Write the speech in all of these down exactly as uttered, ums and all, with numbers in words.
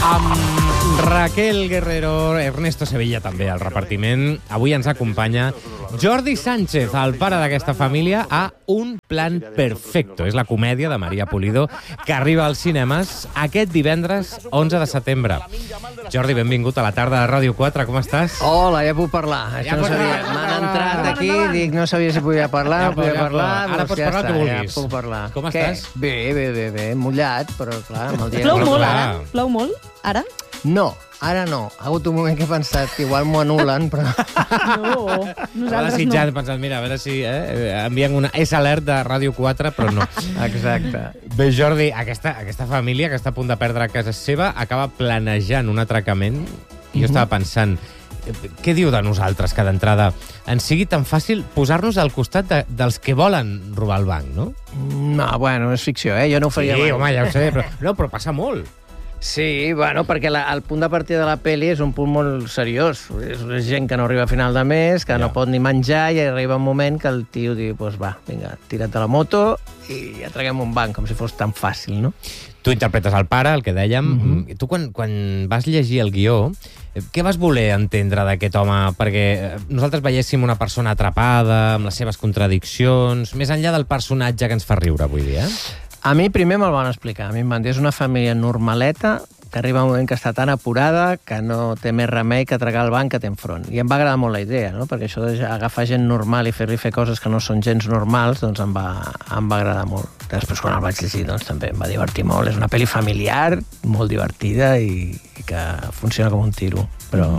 Amb Raquel Guerrero, Ernesto Sevilla també al repartiment. Avui ens acompanya Jordi Sánchez, el pare d'aquesta família, a Un plan perfecto. És la comèdia de Maria Pulido que arriba als cinemes aquest divendres onze de setembre. Jordi, benvingut a la tarda de Ràdio quatre, com estàs? Hola, ja puc parlar. Això Ja no pots sabia. parlar. M'han entrat aquí, dic, no sabia si podia parlar, Ja no podia pots, parlar. ja pots. Ara doncs pots ja parlar el que està, vulguis. Ja puc parlar. Com Què? estàs? Bé, bé, bé, bé. Mullat, però clar, amb el dia... Plou Però molt, clar. ara? Plou molt, ara? No, ara no. Ha hagut un moment que he pensat que igual m'ho anulen, però... No, Estava nosaltres desitjant, no. pensant, mira, a veure si eh, envien una S-alert de Ràdio quatre, però no. Exacte. Bé, Jordi, aquesta, aquesta família que està a punt de perdre casa seva acaba planejant un atracament i jo estava pensant, eh, què diu de nosaltres que d'entrada ens sigui tan fàcil posar-nos al costat de, dels que volen robar el banc, no? No, bueno, és ficció, eh? Jo no ho faria Sí, mai. home, ja ho sé, però, no, però passa molt. Sí, bueno, perquè la, el punt de partida de la pel·li és un punt molt seriós. És gent que no arriba a final de mes, que Ja. no pot ni menjar, i arriba un moment que el tio diu, pues va, vinga, tira't de la moto i atraguem un banc, com si fos tan fàcil, no? Tu interpretes el pare, el que dèiem. Mhm. Tu, quan, quan vas llegir el guió, eh, què vas voler entendre d'aquest home? Perquè eh, nosaltres veiéssim una persona atrapada, amb les seves contradiccions, més enllà del personatge que ens fa riure avui dia. A mi primer me'l van explicar. A mi em van dir, és una família normaleta que arriba un moment que està tan apurada que no té més remei que atracar el banc que té enfront. I em va agradar molt la idea, no? Perquè això d'agafar gent normal i fer-li fer coses que no són gens normals, doncs em va, em va agradar molt. Després, quan el vaig llegir, doncs també em va divertir molt. És una pel·li familiar, molt divertida i, i que funciona com un tiro. Però,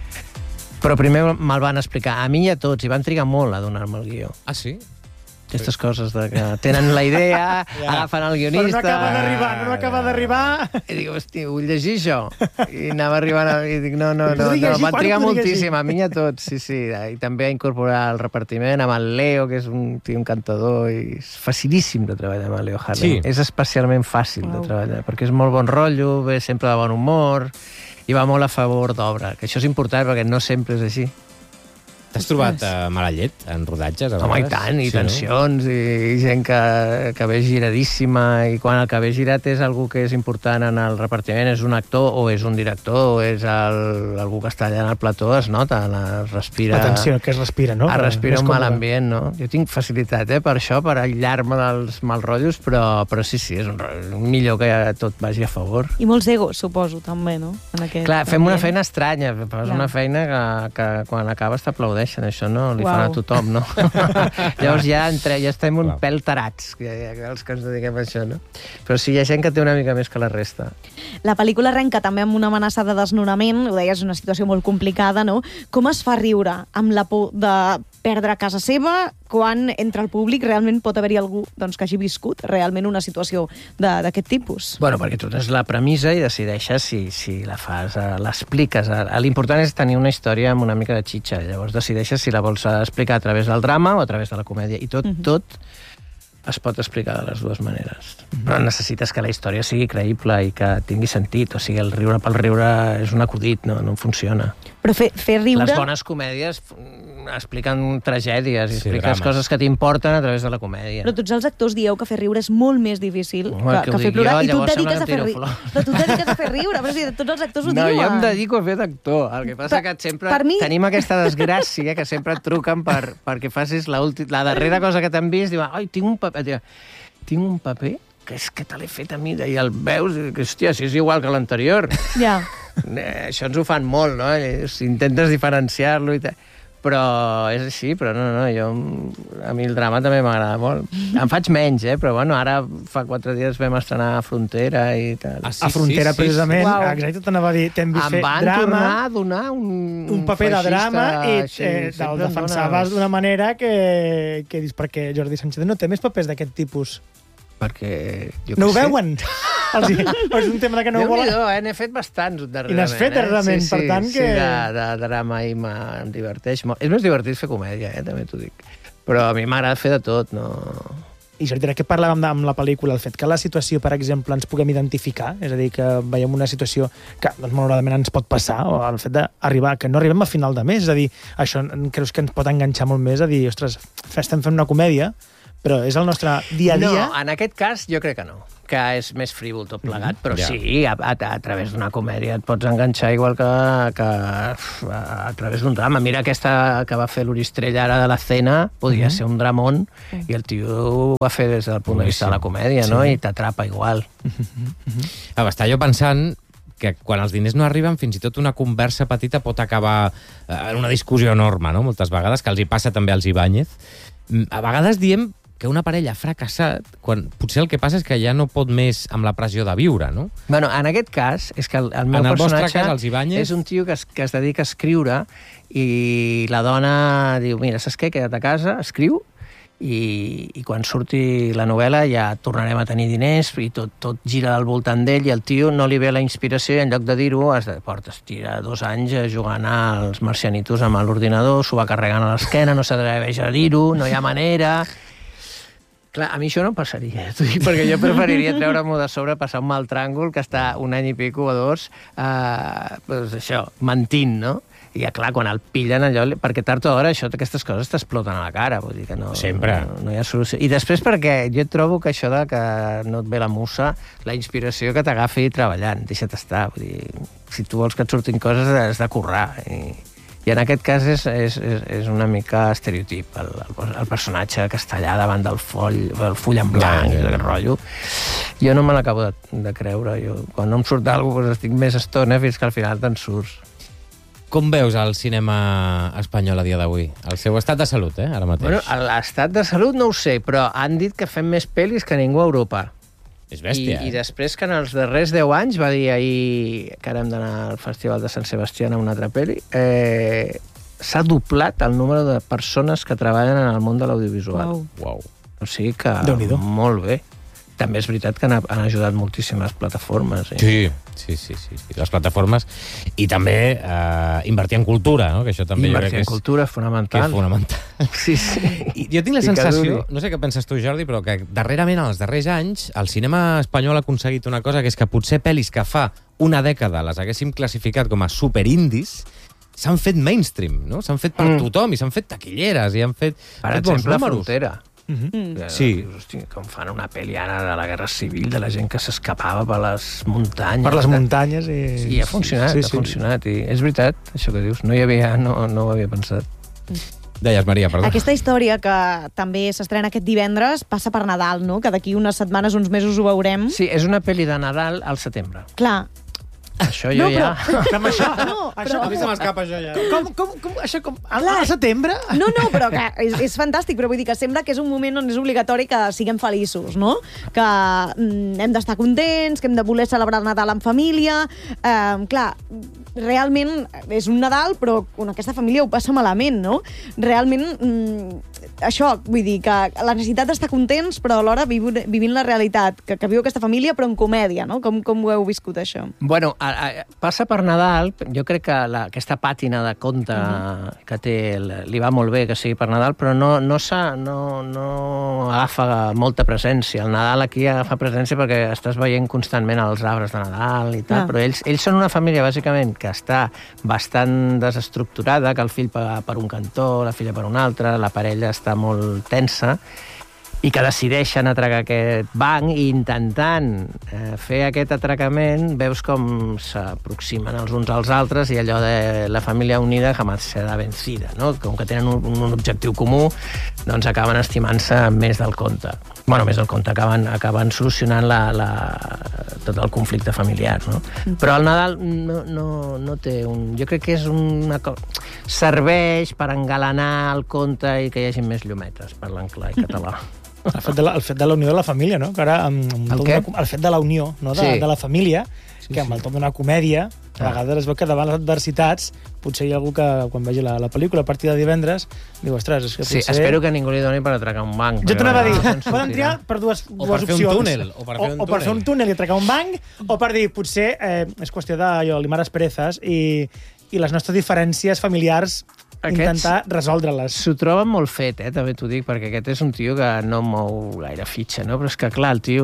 però primer me'l van explicar. A mi i a tots, i van trigar molt a donar-me el guió. Ah, sí? Aquestes coses de que tenen la idea, Ja. agafen el Però guionista... no acaba d'arribar, no acaba d'arribar. I dic, hosti, vull llegir això. I anava arribant a... I dic, no, no, no, Podria no. llegir, Van quan trigar ho podria moltíssim, llegir? a mi i a tots, sí, sí. I també a incorporar el repartiment amb el Leo, que és un tio encantador, i és facilíssim de treballar amb el Leo Harlem. Sí. És especialment fàcil de Uau. treballar, perquè és molt bon rotllo, ve sempre de bon humor, i va molt a favor d'obra, que això és important, perquè no sempre és així. T'has trobat uh, mala llet en rodatges? A Home, i vegades? tant, i Sí, tensions, i, i gent que, que ve giradíssima, i quan el que ve girat és algú que és important en el repartiment, és un actor, o és un director, o és el, algú que està allà en el plató, es nota, es respira... Atenció, que es respira, no? Es respira Més un mal còmode. ambient, no? Jo tinc facilitat, eh, per això, per aïllar-me dels mal rotllos, però, però sí, sí, és un, ro- millor que tot vagi a favor. I molts egos, suposo, també, no? En aquest Clar, fem una ambient. feina estranya, fas Clar. una feina que, que quan acabes t'aplaudeixen, això no li Uau. fan a tothom, no? Llavors ja, entre, ja estem un Clar. pèl tarats, que, que els que ens dediquem a això, no? Però sí, hi ha gent que té una mica més que la resta. La pel·lícula arrenca també amb una amenaça de desnonament, ho deies, una situació molt complicada, no? Com es fa riure amb la por de perdre casa seva quan entre el públic realment pot haver-hi algú doncs, que hagi viscut realment una situació de- d'aquest tipus? Bueno, perquè tu tens la premissa i decideixes si, si la fas, eh, l'expliques. Eh, L'important és tenir una història amb una mica de xitxa. Llavors decideixes si la vols explicar a través del drama o a través de la comèdia. I tot, Mhm. tot es pot explicar de les dues maneres. Però necessites que la història sigui creïble i que tingui sentit. O sigui, el riure pel riure és un acudit, no, no funciona. Però fer, fer riure... Les bones comèdies mm, expliquen tragèdies i Sí, expliques drames. coses que t'importen a través de la comèdia. Però tots els actors dieu que fer riure és molt més difícil Home, que, que ho que fer dic plorar. jo, I tu et llavors dediques sembla a fer que riure. tiro flors. Però tu et dediques a fer riure. Però sí, tots els actors ho No, diuen. jo em dedico a fer d'actor. El que passa Per- que sempre per mi- tenim aquesta desgràcia que sempre et truquen per, perquè facis la, ulti... la darrera cosa que t'han vist, diuen, ai, tinc un paper, diuen, tinc un paper que és que te l'he fet a mi, i el veus, i que, hòstia, si és igual que l'anterior. Ja. Eh, Això ens ho fan molt, no? Eh, Si intentes diferenciar-lo i tal. Però és així, però no, no, jo, a mi el drama també m'agrada molt. Em faig menys, eh? Però bueno, ara fa quatre dies vam estrenar a Frontera i tal. Ah, sí, A Frontera, sí, sí, precisament, Uau. exacte, t'anava a dir, t'hem vist Em fer van drama, tornar a donar un... un paper de feixista drama i així, eh, sempre el em defensaves dones- d'una manera que, que dius, perquè Jordi Sánchez no té més papers d'aquest tipus. Perquè... Jo No què ho sé. veuen? Els, o és un tema de que no ho volen? Déu-n'hi-do, eh? N'he fet bastants darrerament. I n'has fet darrerament, eh? sí, per sí, tant sí, que- de, de drama i em diverteix molt. És més divertit fer comèdia, eh? També t'ho dic. Però a mi m'agrada fer de tot, no... I Jordi, ara que parlàvem de, amb la pel·lícula, el fet que la situació, per exemple, ens puguem identificar, és a dir, que veiem una situació que, doncs, malauradament ens pot passar, o el fet d'arribar, que no arribem a final de mes, és a dir, això creus que ens pot enganxar molt més a dir, ostres, estem fent una comèdia, però és el nostre dia a dia. No, en aquest cas jo crec que no, que és més frívol tot plegat, però Ja. sí, a, a, a través d'una comèdia et pots enganxar igual que, que uf, a, a través d'un drama. Mira aquesta que va fer l'Uristrell ara de la Cena, podia ser un dramón, i el tio ho va fer des del punt de vista de la comèdia, no? I t'atrapa igual. Ah, està jo pensant que quan els diners no arriben, fins i tot una conversa petita pot acabar en una discussió enorme, no? Moltes vegades, que els hi passa també als Ibáñez. Mm, A vegades diem que una parella ha fracassat quan potser el que passa és que ja no pot més amb la pressió de viure, no? Bueno, en aquest cas, és que el, el meu En el vostre personatge cas, els Ibáñez- és un tio que es, que es dedica a escriure i la dona diu, mira, saps què? Queda't a casa, escriu, i, i quan surti la novel·la ja tornarem a tenir diners i tot, tot gira al voltant d'ell i el tio no li ve la inspiració i en lloc de dir-ho es de, porta, es tira dos anys jugant als marcianitos amb l'ordinador, s'ho va carregant a l'esquena, no s'atreveix a dir-ho, no hi ha manera... Clar, a mi això no passaria, t'ho dic, perquè jo preferiria treure-m'ho de sobre, passar un mal tràngol que està un any i pico o dos, eh, doncs això, mentint, no? I clar, quan el pillen allò... Perquè tard o d'hora això, aquestes coses t'exploten a la cara, vull dir que no... Sempre. No, no hi ha solució. I després perquè jo trobo que això de que no et ve la musa, la inspiració que t'agafi treballant, deixa't estar, vull dir, si tu vols que et surtin coses has de currar, i... I en aquest cas és, és, és, és una mica estereotip, el, el, el personatge que està allà davant del foll, el full en blanc, ja, ja. i aquest rotllo. Jo no me l'acabo de, de creure. Jo, quan no em surt alguna cosa, estic més estona fins que al final te'n surts. Com veus el cinema espanyol a dia d'avui? El seu estat de salut, eh, ara mateix. Bueno, l'estat de salut no ho sé, però han dit que fem més pel·lis que ningú a Europa. És bèstia, I, eh? I després que en els darrers deu anys, va dir ahir que ara hem d'anar al Festival de Sant Sebastià a una altra pel·li, eh, s'ha doblat el número de persones que treballen en el món de l'audiovisual. Uau. Uau. O sigui que Déu-n'hi-do. molt bé. També és veritat que han, han ajudat moltíssim les plataformes. Eh? Sí, sí, sí, sí, sí. Les plataformes. I també eh, invertir en cultura, no? Que això també jo crec Invertir que en és, cultura és que fonamental. és fonamental. Sí, sí. I jo tinc la I que sensació, duri. no sé què penses tu, Jordi, però que darrerament, en els darrers anys, el cinema espanyol ha aconseguit una cosa, que és que potser pel·lis que fa una dècada les haguéssim classificat com a superindis, s'han fet mainstream, no? S'han fet per Mm. tothom i s'han fet taquilleres i han fet, Per fet bons exemple, números. Frontera. Mhm. Mm. Que, Sí. dius, hosti, com fan una pel·li ara de la Guerra Civil, de la gent que s'escapava per les muntanyes. Per les muntanyes i... I ha funcionat, Sí, ha sí. funcionat. I és veritat, això que dius. No hi havia, no, no ho havia pensat. Deies, Maria, perdó. Aquesta història que també s'estrena aquest divendres passa per Nadal, no? Que d'aquí unes setmanes, uns mesos ho veurem. Sí, és una pel·li de Nadal al setembre. Clar. Això jo No, ja... però- Amb això, No, això, però- a mi se m'escapa això ja. Com, com, com, això com... Al, Clar. al setembre? No, no, però que és, és fantàstic, però vull dir que sembla que és un moment on és obligatori que siguem feliços, no? Que mm, hem d'estar contents, que hem de voler celebrar el Nadal en família. Eh, clar, realment és un Nadal, però on aquesta família ho passa malament, no? Realment, mm, això, vull dir que la necessitat d'estar contents, però alhora viu, vivint la realitat que, que viu aquesta família, però en comèdia, no? Com, com ho heu viscut, això? Bueno, a, a, passa per Nadal, jo crec que la, aquesta pàtina de conte uh -huh. que té li va molt bé que sigui per Nadal, però no, no, no, no agafa molta presència. El Nadal aquí agafa presència perquè estàs veient constantment els arbres de Nadal i tal, Ah. però ells, ells són una família, bàsicament, que està bastant desestructurada, que el fill va per un cantó, la filla per un altre, la parella està molt tensa, i que decideixen atracar aquest banc i intentant eh, fer aquest atracament veus com s'aproximen els uns als altres i allò de la família unida jamás serà vencida, no? Com que tenen un, un objectiu comú, doncs acaben estimant-se més del compte. Bueno, més del compte, acaben, acaben solucionant la, la, tot el conflicte familiar, no? Però el Nadal no, no, no té un... Jo crec que és una cosa... Serveix per engalanar el conte i que hi hagi més llumetes, parlant clar i català. El fet, de la, el fet de la unió de la família, no? Que ara, amb, amb El tot què? una, el fet de la unió, no? De, Sí. de la família, Sí, que amb sí. el tom d'una comèdia, a Ah. vegades es veu que davant les adversitats potser hi ha algú que, quan vegi la, la pel·lícula a partir de divendres, diu, ostres, és que Sí, potser... espero que ningú li doni per atracar un banc. Jo perquè t'anava a dir, no se'n poden sortirà. triar per dues, O dues per fer un opcions. túnel, o per fer un o, o per fer túnel. un túnel i atracar un banc, o per dir, potser eh, és qüestió de allò, limar les perezas i, i les nostres diferències familiars Aquests- intentar resoldre-les. S'ho troben molt fet, eh, també t'ho dic, perquè aquest és un tio que no mou gaire fitxa, no? Però és que, clar, el tio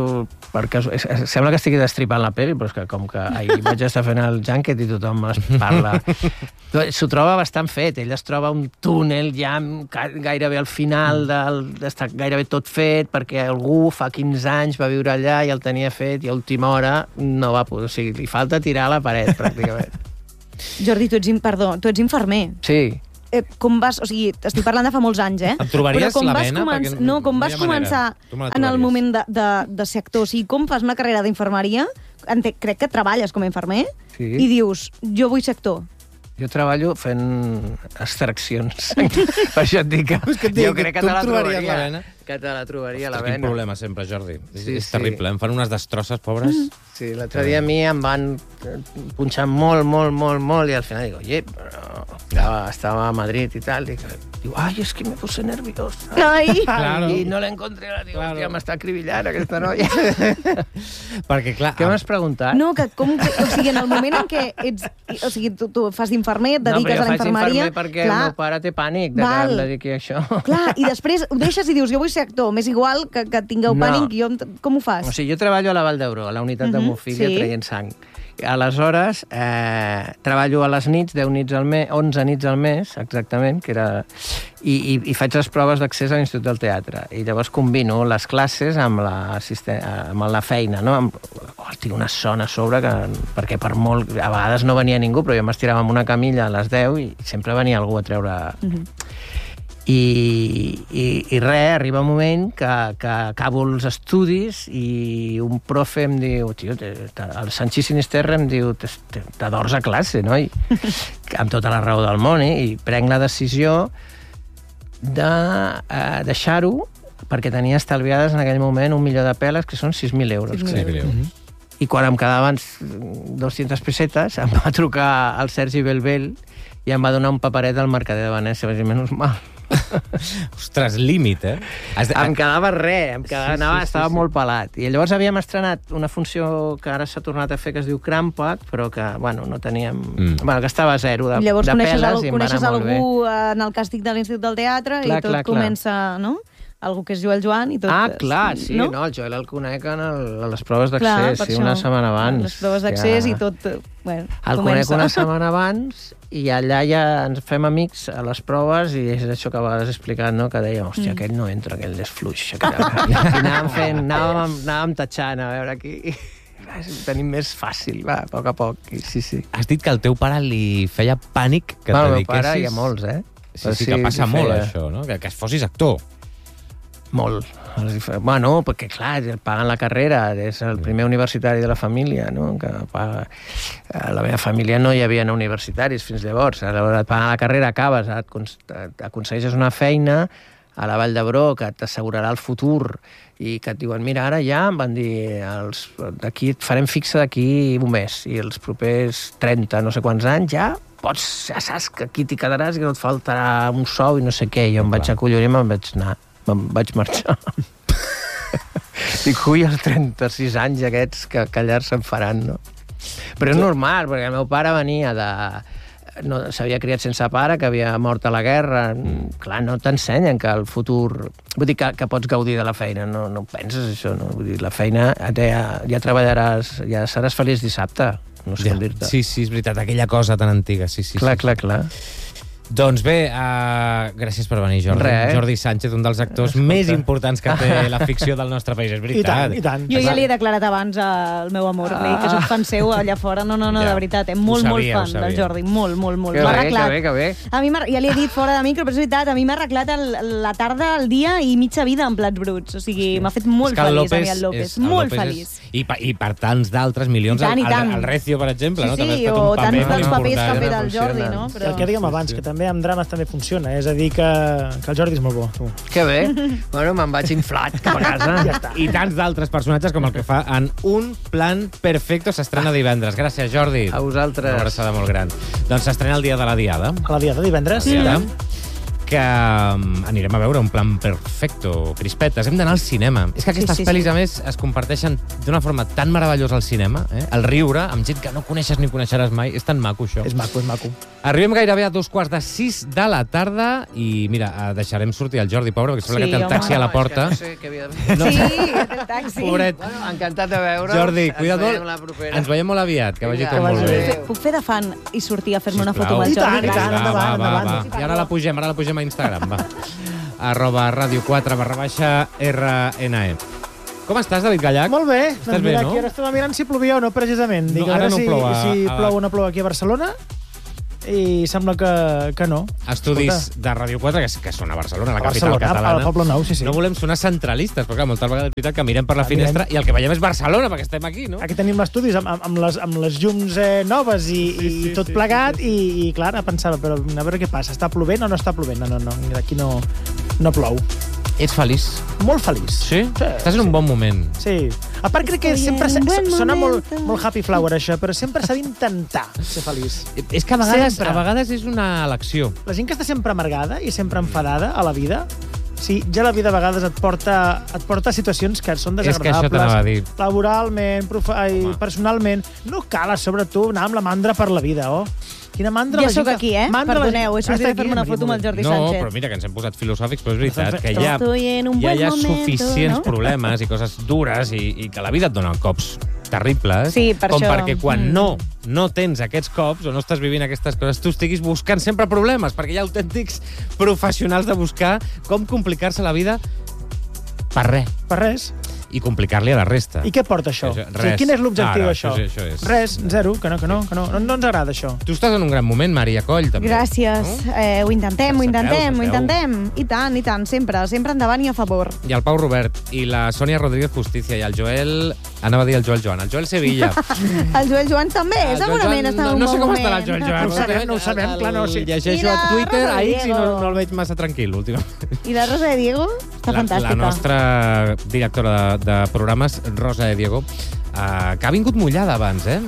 perquè es, es, sembla que estigui destripant la pel·li, però és que com que ahir vaig estar fent el junket i tothom es parla. S'ho troba bastant fet. Ell es troba un túnel ja gairebé al final, del, està gairebé tot fet, perquè algú fa quinze anys va viure allà i el tenia fet i a última hora no va poder. O sigui, li falta tirar a la paret, pràcticament. Jordi, tu ets, perdó, tu ets infermer. Sí. Eh, com vas... O sigui, estic parlant de fa molts anys, eh? Em trobaries com la vas vena? Començ... No, com no vas començar en el moment de, de, de ser actor, o sigui, com fas una carrera d'infermeria, crec que treballes com a infermer, sí. I dius, jo vull ser actor. Jo treballo fent extraccions. Per això et dic que, és que et dic, jo crec que tu te la trobaries trobaria. la vena. Que te la trobaria Ostres, la vena. quin problema sempre, Jordi. És, Sí, és sí. terrible. Em fan unes destrosses, pobres. Sí, l'altre dia a mi em van punxar molt, molt, molt, molt, i al final dic, oye, però estava, estava a Madrid i tal, dic, diu, ai, és que me puse nerviosa. Ai! Claro. I no la encontré, dic, Claro. hòstia, m'està acribillant aquesta noia. Perquè, clar... Què m'has preguntat? No, que com... Que, o sigui, en el moment en què ets... O sigui, tu, tu fas d'infermer, et No, dediques però a la jo faig infermeria... infermer perquè el meu pare té pànic de Val. que em dediqui a això. Clar, i després ho deixes i dius, jo vull ser actor, m'és igual que, que tingueu No. pànic, jo, com ho fas? O sigui, jo treballo a la Vall d'Hebron, a la unitat Mhm, d'hemofília, sí. traient sang. Aleshores, eh, treballo a les nits, deu nits al mes, onze nits al mes, exactament, que era... I, i, i faig les proves d'accés a l'Institut del Teatre. I llavors combino les classes amb la, amb la feina, no? Amb, oh, tinc una son a sobre, que, perquè per molt... A vegades no venia ningú, però jo m'estirava amb una camilla a les deu i sempre venia algú a treure... Mhm. I, i, i res, arriba un moment que, que acabo els estudis i un profe em diu, tio, te, te, el Sanchi Sinisterra em diu, t'adors a classe, no? I, amb tota la raó del món, eh? I prenc la decisió de eh, deixar-ho perquè tenia estalviades en aquell moment un milió de peles, que són sis mil euros. Sí, greu. I quan em quedaven dues-centes pessetes, em va trucar el Sergi Belbel i em va donar un paperet al mercader de Venècia. Vaig dir, menys mal. Ostres, límit, eh? Has de... Em quedava res, em quedava, Sí, sí, anava, sí, estava sí. molt pelat. I llavors havíem estrenat una funció que ara s'ha tornat a fer, que es diu Crampac, però que, bueno, no teníem... Mm. Bueno, que estava a zero de, I llavors de coneixes, peles al, i em va coneixes anar molt bé. algú en el càstig de l'Institut del Teatre Clar, i tot clar, clar. comença, no? Algú que és Joel Joan i tot... Ah, clar, sí, no? no? El Joel el conec en el, a les proves Clar, d'accés, per sí, això. una setmana abans. Les proves d'accés Ja. i tot... eh, Bueno, El comença. conec una setmana abans i allà ja ens fem amics a les proves i és això que a vegades he explicat, no? Que dèiem, hòstia, Mm. aquell no entra, aquell és fluix. Aquell... I anàvem fent, anàvem, anàvem tatxant, a veure aquí... Tenim més fàcil, va, a poc a poc. I sí, sí. Has dit que al teu pare li feia pànic que Bueno, et el meu dediquessis... pare hi ha molts, eh? Sí, Però sí, sí, que passa li molt, feia- això, no? Que, que fossis actor. Molt. Bueno, perquè, clar, paguen la carrera, és el primer universitari de la família, no? Que paga... A la meva família no hi havia universitaris fins llavors. A l'hora de pagar la carrera acabes, et cons- et aconsegueixes una feina a la Vall d'Hebron que t'assegurarà el futur i que et diuen, mira, ara ja em van dir els, d'aquí et farem fixa d'aquí un mes i els propers trenta, no sé quants anys, ja pots, ja saps que aquí t'hi quedaràs i que no et faltarà un sou i no sé què. Jo em vaig acollonir i me'n vaig anar. Me'n vaig marxar. Dic, ui, els trenta-sis anys aquests que, que allà se'n faran, no? Però és normal, perquè el meu pare venia de... No, s'havia criat sense pare, que havia mort a la guerra. Clar, no t'ensenyen que el futur... Vull dir que, que pots gaudir de la feina, no, no penses això, no? Vull dir, la feina, ja, ja treballaràs, ja seràs feliç dissabte, no sé Ja. com dir-te. Sí, sí, és veritat, aquella cosa tan antiga, sí, sí. Clar, sí. clar, clar. Doncs bé, uh, gràcies per venir, Jordi. Res. Jordi Sánchez, un dels actors Escolta. més importants que té la ficció del nostre país, és I veritat. tant, i tant. Jo ja li he declarat abans al meu amor, li he dit que soc fan seu allà fora. No, no, no, Ja. de veritat, eh? Ho Molt, molt sabia, ho fan del sabia. Jordi. Molt, molt, molt. Que M'ha bé, arreglat. que bé, que bé. A mi m'ha- ja li he dit fora de micro, però és veritat, a mi m'ha arreglat el, la tarda, el dia i mitja vida en plats bruts. O sigui, m'ha fet molt És que el feliç López a mi el López. és- el molt López feliç. És, i, pa- I per tants d'altres milions, I tant, i el, tant. el, el Recio, per exemple, Sí, no? També ha sí, estat o un paper tants molt dels papers que ha important. fet el Jordi, no? Funcionen. El que dèiem abans, que també amb drames també funciona, és a dir, que, que el Jordi és molt bo, tu. Que bé. Bueno, me'n vaig inflat cap a casa. Ja està. I tants d'altres personatges com el que fa en Un plan perfecto, s'estrena divendres. Gràcies, Jordi. A vosaltres. Una abraçada molt gran. Doncs s'estrena el dia de la Diada. A la Diada, divendres. Diada. que um, anirem a veure un plan perfecto, crispetes. Hem d'anar al cinema. És que aquestes Sí, sí, pel·lis, sí. a més, es comparteixen d'una forma tan meravellosa al cinema, eh? El riure, amb gent que no coneixes ni coneixeràs mai. És tan maco, això. És maco, és maco. Arribem gairebé a dos quarts de sis de la tarda i, mira, eh, deixarem sortir el Jordi, pobre, perquè sembla Sí, que té el home. taxi a la porta. No sé què havia de fer. No. Sí, el taxi. Pobret. Bueno, encantat de veure. Jordi, Ens cuida't veiem molt. la propera. Ens veiem molt aviat, que vagi Vinga, tot molt vagi bé. bé. Puc fer de fan i sortir a fer-me una Sisplau. foto amb el I tant, Jordi? i tant. Va, endavant, va, va, endavant. va. I ara la pugem, ara la pugem a Instagram, va. Arroba ràdio quatre barra baixa R N E. Com estàs, David Gallac? Molt bé. Estàs Doncs bé, mira, no? aquí ara estava mirant si plovia o no, precisament. Dic, No, a ara veure no si, plou a- si a- plou o no plou aquí a Barcelona. I sembla que, que no. Estudis Escolta, de Ràdio quatre, que, que són a Barcelona, la a capital Barcelona, catalana. al Poble Nou, sí, sí. No volem sonar centralistes, però clar, moltes vegades és veritat que mirem per la Ah, finestra mirem. i el que veiem és Barcelona, perquè estem aquí, no? Aquí tenim l'estudis amb, amb, amb, les, amb les llums eh, noves i, Sí, sí, i tot sí, plegat sí, I, i, clar, pensava, però a veure què passa. Està plovent o no està plovent? No, no, no, aquí no, no plou. Ets feliç? Molt feliç. Sí? Sí, Estàs en un bon moment. Sí. A part, crec que Estoy sempre en se- buen sona molt, momento. molt happy flower, això, però sempre s'ha d'intentar ser feliç. És que a vegades, Sempre. a vegades és una elecció. La gent que està sempre amargada i sempre enfadada a la vida, sí, ja la vida a vegades et porta, et porta a situacions que són És que això desagradables. t'anava a dir. Laboralment, profe- ai, Home. personalment. No cal a sobre tu anar amb la mandra per la vida, oh. Quina mandra Ja la gent sóc que- aquí, eh? mandra la gent- Perdoneu, he sortit Està a fer-me aquí, una Maria foto amb el Molí. Jordi No, Sánchez. però mira, que ens hem posat filosòfics, però és veritat Doncs, que ja, Estoy en un ja buen hi ha momento, suficients no? problemes i coses dures i, i que la vida et dona cops terribles, Sí, per com això. perquè quan Mm. no, no tens aquests cops o no estàs vivint aquestes coses, tu estiguis buscant sempre problemes, perquè hi ha autèntics professionals de buscar com complicar-se la vida per res Per res. i complicar-li a la resta. I què porta això? Això, O sigui, res. quin és l'objectiu Ara, d'això? això és- això és. Res, zero, que no, que no, que no, no, no ens agrada això. Tu estàs en un gran moment, Maria Coll, també. Gràcies. No? Eh, ho intentem, ho Sapeu, intentem, ho sapeu. intentem. I tant, i tant, sempre, sempre endavant i a favor. I el Pau Robert, i la Sònia Rodríguez Justicia, i el Joel... Anava a dir el Joel Joan, el Joel Sevilla. El Joel Joan també, El Joel segurament Joan, està en no, un no bon sé com moment. estarà el Joel Joan. No ho sabem, no ho sabem, clar, no, sí. El llegeixo I la a Twitter, Rosa a X, i no, Diego. no el veig massa tranquil, últimament. I la Rosa de Diego està La, fantàstica. la nostra directora de, de programes, Rosa de Diego, uh, que ha vingut mullada abans, eh?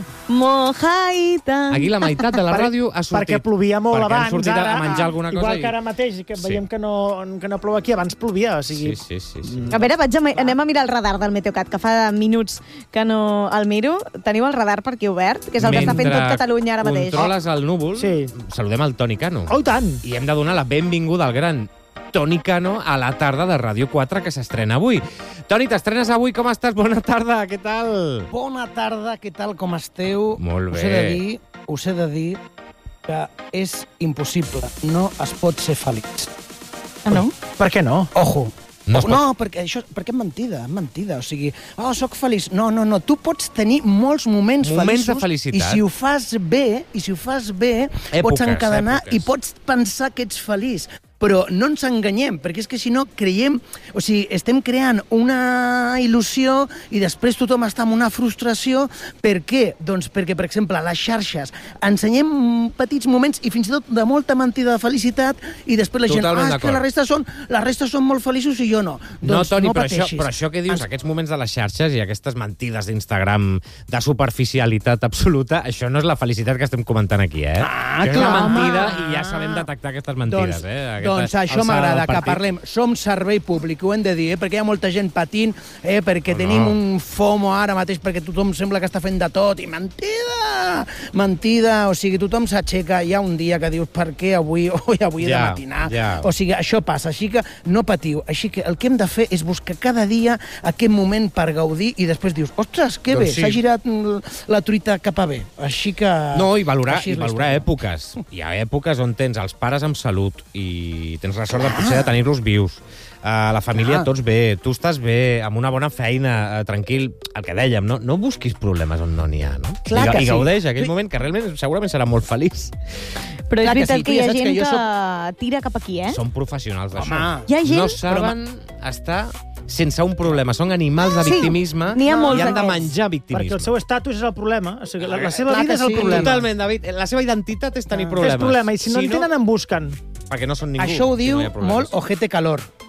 Mojaita. Aquí la meitat de la Per- ràdio ha sortit. Perquè plovia molt perquè abans, han sortit ara, a menjar alguna cosa. igual i- que ara mateix, que Sí. veiem que no, que no plou aquí, abans plovia, o sigui... Sí, sí, sí. sí. A veure, vaig a, anem a mirar el radar del Meteocat, que fa minuts que no el miro. Teniu el radar per aquí obert, que és el que està fent tot Catalunya ara mateix. controles el núvol, Sí. saludem el Toni Cano. Oh, i tant! I hem de donar la benvinguda al gran Toni Cano a la tarda de Ràdio quatre, que s'estrena avui. Toni, t'estrenes avui, com estàs? Bona tarda, què tal? Bona tarda, què tal, com esteu? Molt Us bé. he de dir, us he de dir que és impossible, no es pot ser feliç. Ah, no? Per què no? Ojo. No No, es pot- no perquè això perquè és mentida, és mentida. O sigui, oh, soc feliç. No, no, no. Tu pots tenir molts moments, Moments de feliços felicitat. i si ho fas bé, i si ho fas bé, Èpoques, pots encadenar èpoques. i pots pensar que ets feliç. Però no ens enganyem, perquè és que si no creiem... O sigui, estem creant una il·lusió i després tothom està amb una frustració. Per què? Doncs perquè, per exemple, a les xarxes ensenyem petits moments i fins i tot de molta mentida de felicitat i després la gent, Totalment ah, és que d'acord. la resta són, la resta són molt feliços i jo no. No, Doncs Toni, no però, això, pateixis. però això que dius, Ens- aquests moments de les xarxes i aquestes mentides d'Instagram de superficialitat absoluta, això no és la felicitat que estem comentant aquí, eh? Ah, això és clar, una mentida home. i ja sabem detectar aquestes mentides, Doncs, eh? Aquesta doncs això alçada m'agrada, del que partit. parlem. Som servei públic, ho hem de dir, eh? Perquè hi ha molta gent patint, eh? perquè No, tenim no. un FOMO ara mateix, perquè tothom sembla que està fent de tot, i mentida! Mentida! O sigui, tothom s'aixeca, hi ha un dia que dius, per què avui, oi, avui he de Ja, matinar? ja. O sigui, això passa, així que no patiu. Així que el que hem de fer és buscar cada dia aquest moment per gaudir i després dius, ostres, que Doncs bé, sí. s'ha girat mm, la truita cap a bé. Així que... No, i valorar, així i és la valorar història. èpoques. Hi ha èpoques on tens els pares amb salut i tens la sort de potser de tenir-los vius. Uh, la família, Clar. tots bé, tu estàs bé, amb una bona feina, uh, tranquil, el que dèiem, no, no busquis problemes on no n'hi ha, no? Clar I, que I sí. gaudeix aquell Tu- moment que realment segurament serà molt feliç. Però és Clar que veritat sí, que, tu hi ja ha saps gent que que, jo tira cap aquí, eh? Són professionals d'això. Home. Hi ha gent... No saben estar sense un problema. Són animals de Sí, victimisme n'hi ha molts i han de d'aquests. menjar Perquè victimisme. el seu estatus és el problema. O sigui, la, la seva Clar vida que és el sí. problema. Totalment, David. La seva identitat és tenir Ah. problemes. És problema, i si no en tenen, en busquen. Perquè no són ningú. Això ho si diu no hi ha problemes. molt Ojete Calor.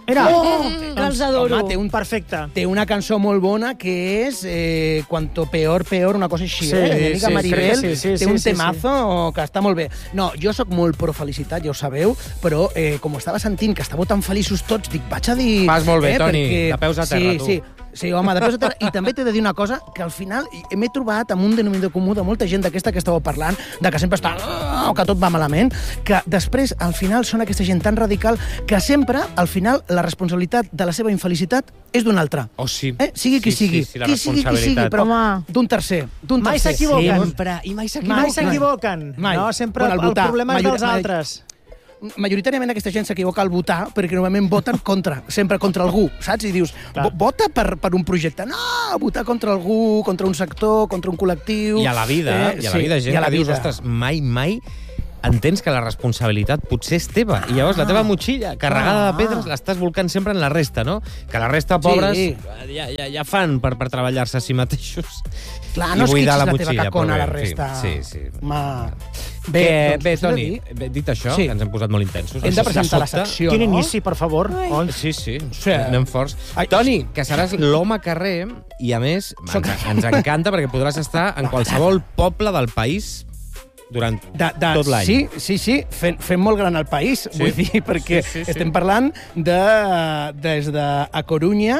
Mira! Oh, que els adoro. Home, té un Perfecte. Té una cançó molt bona que és eh, Cuanto peor, peor, una cosa així. Sí, eh? Mi amiga sí, Maribel sí, sí, sí, té un sí, temazo que està molt bé. No, jo sóc molt pro felicitat, ja ho sabeu, però eh, com estava sentint que estàveu tan feliços tots, dic, vaig a dir... Fas molt bé, eh, Toni, perquè... de peus a terra, sí, tu. Sí, Sí, home, de peus a terra. I també t'he de dir una cosa, que al final m'he trobat amb un denominador comú de molta gent d'aquesta que estàveu parlant, de que sempre està... Oh, que tot va malament, que després, al final, són aquesta gent tan radical que sempre, al final, la responsabilitat de la seva infelicitat és d'un altre. Oh, sí. Eh? Sigui qui Sí, sigui. sí, sí, la qui sigui qui sigui, responsabilitat. però Home. d'un tercer. D'un Mai tercer. s'equivoquen. Sempre. I mai Mai s'equivoquen. Mai. No, sempre Bueno, el, al votar, problema és major- dels ma- altres. Majoritàriament aquesta gent s'equivoca al votar perquè normalment voten contra, sempre contra algú, saps? I dius, Clar. vo- vota per, per un projecte. No, votar contra algú, contra un sector, contra un col·lectiu... I a la vida, eh, i a la vida, gent i a la que dius, vida. ostres, mai, mai entens que la responsabilitat potser és teva. I llavors la teva motxilla, carregada Ah. de pedres, l'estàs volcant sempre en la resta, no? Que la resta, pobres, Sí. ja, ja, ja fan per, per treballar-se a si mateixos. Clar, I no buidar esquitxis la la, motxilla, teva cacona a la però bé, resta. sí, sí, sí. Ma... Bé, doncs, bé, us he de Toni, dir- bé, dit això, Sí. que ens hem posat molt intensos. Hem de presentar la sobte- secció, Quin no? inici, per favor. Oh, sí, sí, Sí. anem forts. Ai, Toni, que seràs l'home carrer i, a més, Soc- ens, ens encanta perquè podràs estar en qualsevol poble del país durant De, de, tot l'any. Sí, sí, sí, fent, fent molt gran el país, Sí. vull dir, perquè Sí, sí, sí. estem parlant de, des de a Corunya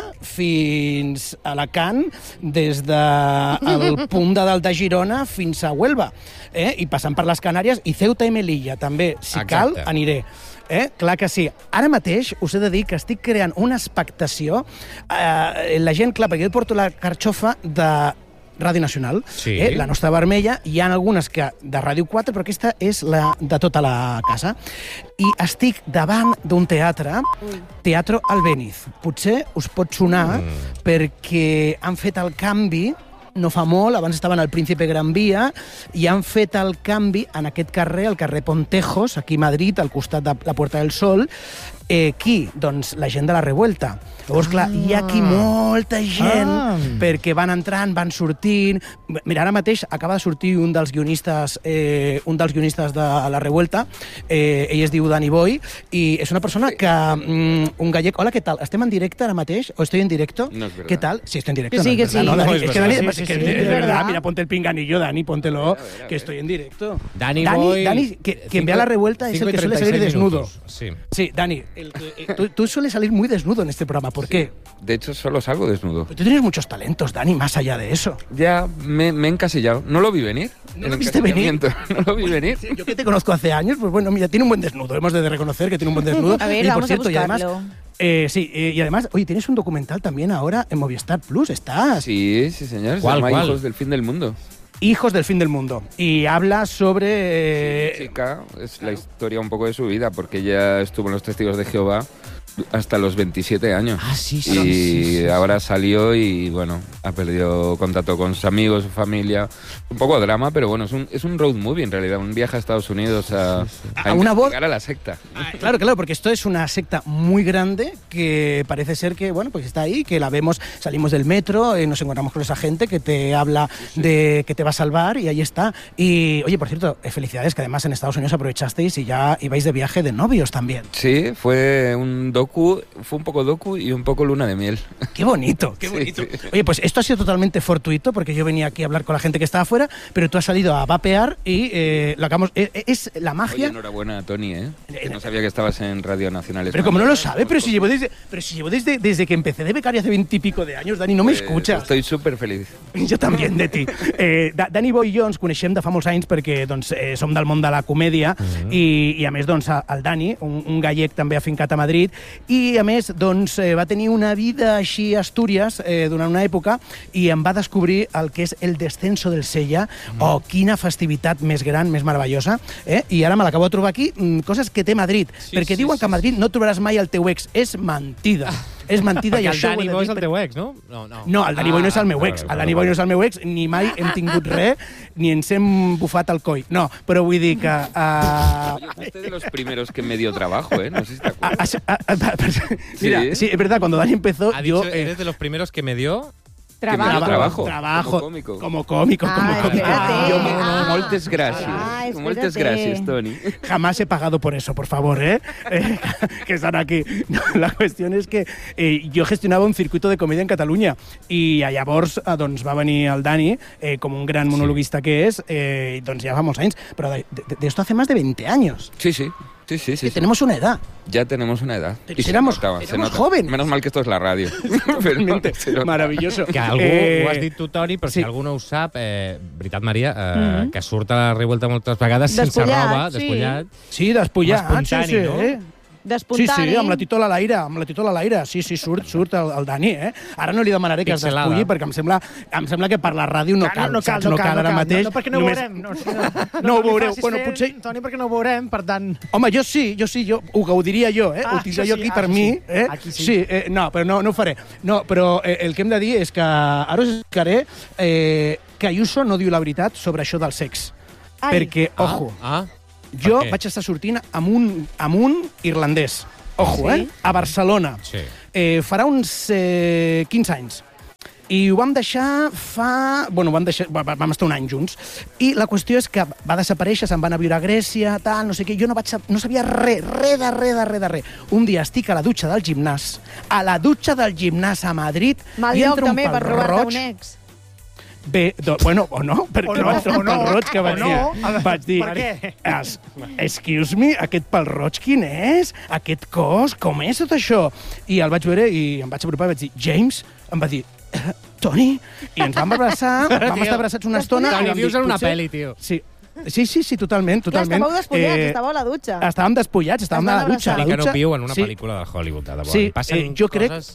fins a Alacant, des de el punt de dalt de Girona fins a Huelva, eh? I passant per les Canàries i Ceuta i Melilla, també. Si Exacte. cal, aniré. Eh? Clar que sí. Ara mateix us he de dir que estic creant una expectació. Eh, la gent, clar, perquè jo porto la carxofa de Ràdio Nacional, Sí. eh? La nostra vermella. Hi ha algunes que de Ràdio quatre, però aquesta és la de tota la casa. I estic davant d'un teatre, Teatro Albéniz. Potser us pot sonar Mm. perquè han fet el canvi no fa molt, abans estaven al Príncipe Gran Vía, i han fet el canvi en aquest carrer, el carrer Pontejos, aquí a Madrid, al costat de la Puerta del Sol. Eh, qui? Doncs la gent de la Revuelta. Llavors, clar, hi ha aquí molta gent, Ah. perquè van entrant, van sortint... Mira, ara mateix acaba de sortir un dels guionistes, eh, un dels guionistes de la Revuelta, eh, ell es diu Dani Boy, i és una persona que... Mm, un gallec... Hola, què tal? Estem en directe ara mateix? ¿O estoy en directo? No es verdad. ¿Qué tal? Sí, estoy en directo. Que sí, no, que es verdad, sí. No, Dani, No, es es que verdad. Dani, Sí, es sí, que sí, es es verdad. verdad. Mira, ponte el pinganillo, Dani, póntelo, que estoy en directo. Dani, Dani, Boy, Dani, que, quien vea la Revuelta es el que suele salir desnudo. Sí. Sí, Dani, el que- eh, tú, tú sueles salir muy desnudo en este programa. ¿Por qué? De hecho, solo salgo desnudo. Tú tienes muchos talentos, Dani, más allá de eso. Ya me, me he encasillado. No lo vi venir. ¿No El lo viste venir? encasillamiento. No lo vi venir. Sí, yo que te conozco hace años, pues bueno, mira, tiene un buen desnudo. Hemos de reconocer que tiene un buen desnudo. A ver, y por vamos a cierto, y además, buscarlo. eh, sí, eh, y además, oye, tienes un documental también ahora en Movistar Plus, estás. Sí, sí, señor. Se ¿Cuál, llama cuál? Hijos del Fin del Mundo. Hijos del fin del mundo. Y habla sobre... eh, Sí, chica, es la historia un poco de su vida, porque ella estuvo en los Testigos de Jehová hasta los veintisiete años. Ah, sí, y sí, sí, sí, sí. ahora salió y, bueno, ha perdido contacto con sus amigos, su familia. Un poco drama, pero bueno, es un, es un road movie en realidad, un viaje a Estados Unidos a, a, A una voz- investigar a la secta. Ah, Claro, claro, porque esto es una secta muy grande que parece ser que, bueno, pues está ahí, que la vemos, salimos del metro, eh, nos encontramos con esa gente que te habla de que te va a salvar y ahí está. Y, oye, por cierto, eh, felicidades, que además en Estados Unidos aprovechasteis y ya ibais de viaje de novios también. Sí, fue un docu, fue un poco docu y un poco luna de miel. ¡Qué bonito! ¡Qué Sí, bonito! sí. Oye, pues esto ha sido totalmente fortuito porque yo venía aquí a hablar con la gente que estaba afuera, pero tú has salido a vapear y eh, lo acabamos... eh, eh, es la Oye, magia... enhorabuena, Tony, ¿eh? Que no sabía que estabas en Radio Nacional Pero como no lo Española. sabe, pero si llevo desde, pero si llevo desde, desde que empecé de becario hace veintipico de años, Dani, no me Pues escucha. Estoy súper feliz. Jo també, de ti. Eh, Da- Dani Boy i jo ens coneixem de fa molts anys perquè doncs, eh, som del món de la comèdia i, i a més doncs, el Dani, un, un gallec també afincat a Madrid, i a més doncs, eh, va tenir una vida així a Astúries eh, durant una època i em va descobrir el que és el descenso del Sella. Oh, quina festivitat més gran, més meravellosa. Eh? I ara me l'acabo de trobar aquí, mm, coses que té Madrid, Sí, perquè sí, diuen sí, que a Madrid no trobaràs mai el teu ex. És mentida. És mentida i Perquè el això ho he Dani de Boy dir és el perquè- teu ex, no? No, no. no, el Dani Boy no és el meu Ah, ex. vale, El Dani vale, Boy no és el meu ex, ni mai hem tingut res, ni ens hem bufat el coll. No, però vull dir que... Uh, Oye, fuiste de los primeros que me dio trabajo, ¿eh? No sé si te a- acuerdas. a- a- a- mira, Sí. sí, es verdad, cuando Dani empezó, Ha yo... dicho, eh, eres de los primeros que me dio... Trabajo. Trabajo. Trabajo. Como còmico. Como cómico, Ah, como cómico. espérate. Yo me- Ah. Moltes gràcies. Ah, Moltes espérate. gràcies, Toni. Jamás he pagado por eso, por favor, ¿eh? eh que están aquí. No, la cuestión es que eh, jo gestionava un circuito de comèdia en Catalunya i llavors eh, doncs, va venir el Dani, eh, com un gran monologuista que és, eh, doncs ja fa molts anys, però de, de, de esto hace más de veinte años. Sí, sí. Sí, sí, sí. Que sí. tenemos una edad. Ya tenemos una edad. Pero Y se éramos- notaba, se éramos nota. jóvenes. Menos mal que esto es la radio. Totalmente. Se nota. Maravilloso. Que algú, Eh, ho has dit tu, Toni, però sí. si algú no ho sap, eh, veritat, Maria, eh, Mhm. que surt a la revuelta moltes vegades sense Despullat, roba, sí. despullat. Sí, despullat. Com espontani, sí, sí, no? eh? Sí, D'espontani. sí, amb la titola a l'aire, amb la titola a l'aire. Sí, sí, surt, surt el, el Dani, eh? Ara no li demanaré que es Pixelada. despulli, perquè em sembla, em sembla que per la ràdio no cal, no cal, saps? no cal, ara no cal, mateix. no, no, perquè no ho Només- veurem. No, no, No ho li veureu. facis Bueno, fer, potser- Toni, perquè no ho veurem, per tant... Home, jo sí, jo sí, jo ho gaudiria jo, eh? Ah, ho tindré això jo sí, aquí ah, per això mi. sí. Eh? Aquí sí. Sí, eh, no, però no, no ho faré. No, però eh, el que hem de dir és que ara us explicaré eh, que Ayuso no diu la veritat sobre això del sex. Ai. Perquè, ojo, Ah, ah. jo per què? vaig estar sortint amb un, amb un irlandès. Ojo, Sí? eh? A Barcelona. Sí. Eh, farà uns eh, quinze anys. I ho vam deixar fa... Bueno, vam, deixar, va- va- vam estar un any junts. I la qüestió és que va desaparèixer, se'n van a viure a Grècia, tal, no sé què. Jo no, vaig, sab- no sabia res, res de res de res de res. Un dia estic a la dutxa del gimnàs, a la dutxa del gimnàs a Madrid, Mal i lloc entra un també per pal robar-te roig. un ex. Bé, do, bueno, o no, perquè O no, va entrar o un pal no, roig que vaig o no. dir, vaig dir, Per què? es, excuse me, aquest pal roig quin és? Aquest cos, com és tot això? I el vaig veure i em vaig apropar i vaig dir, James, em va dir, "Eh, Toni, i ens vam abraçar, vam Tio, estar abraçats una estona. Te i li vam dius dir, en una "Potser-" pel·li, tio. Sí, sí, sí, sí, totalment, Clar, totalment. estàveu despullats, Eh, estàveu a la dutxa. Estàvem despullats, estàvem Es a van la dutxa. A abraçar. la I que no dutxa. viu en una Sí. pel·lícula de Hollywood, de debò. Sí, Li passen eh, jo crec- coses...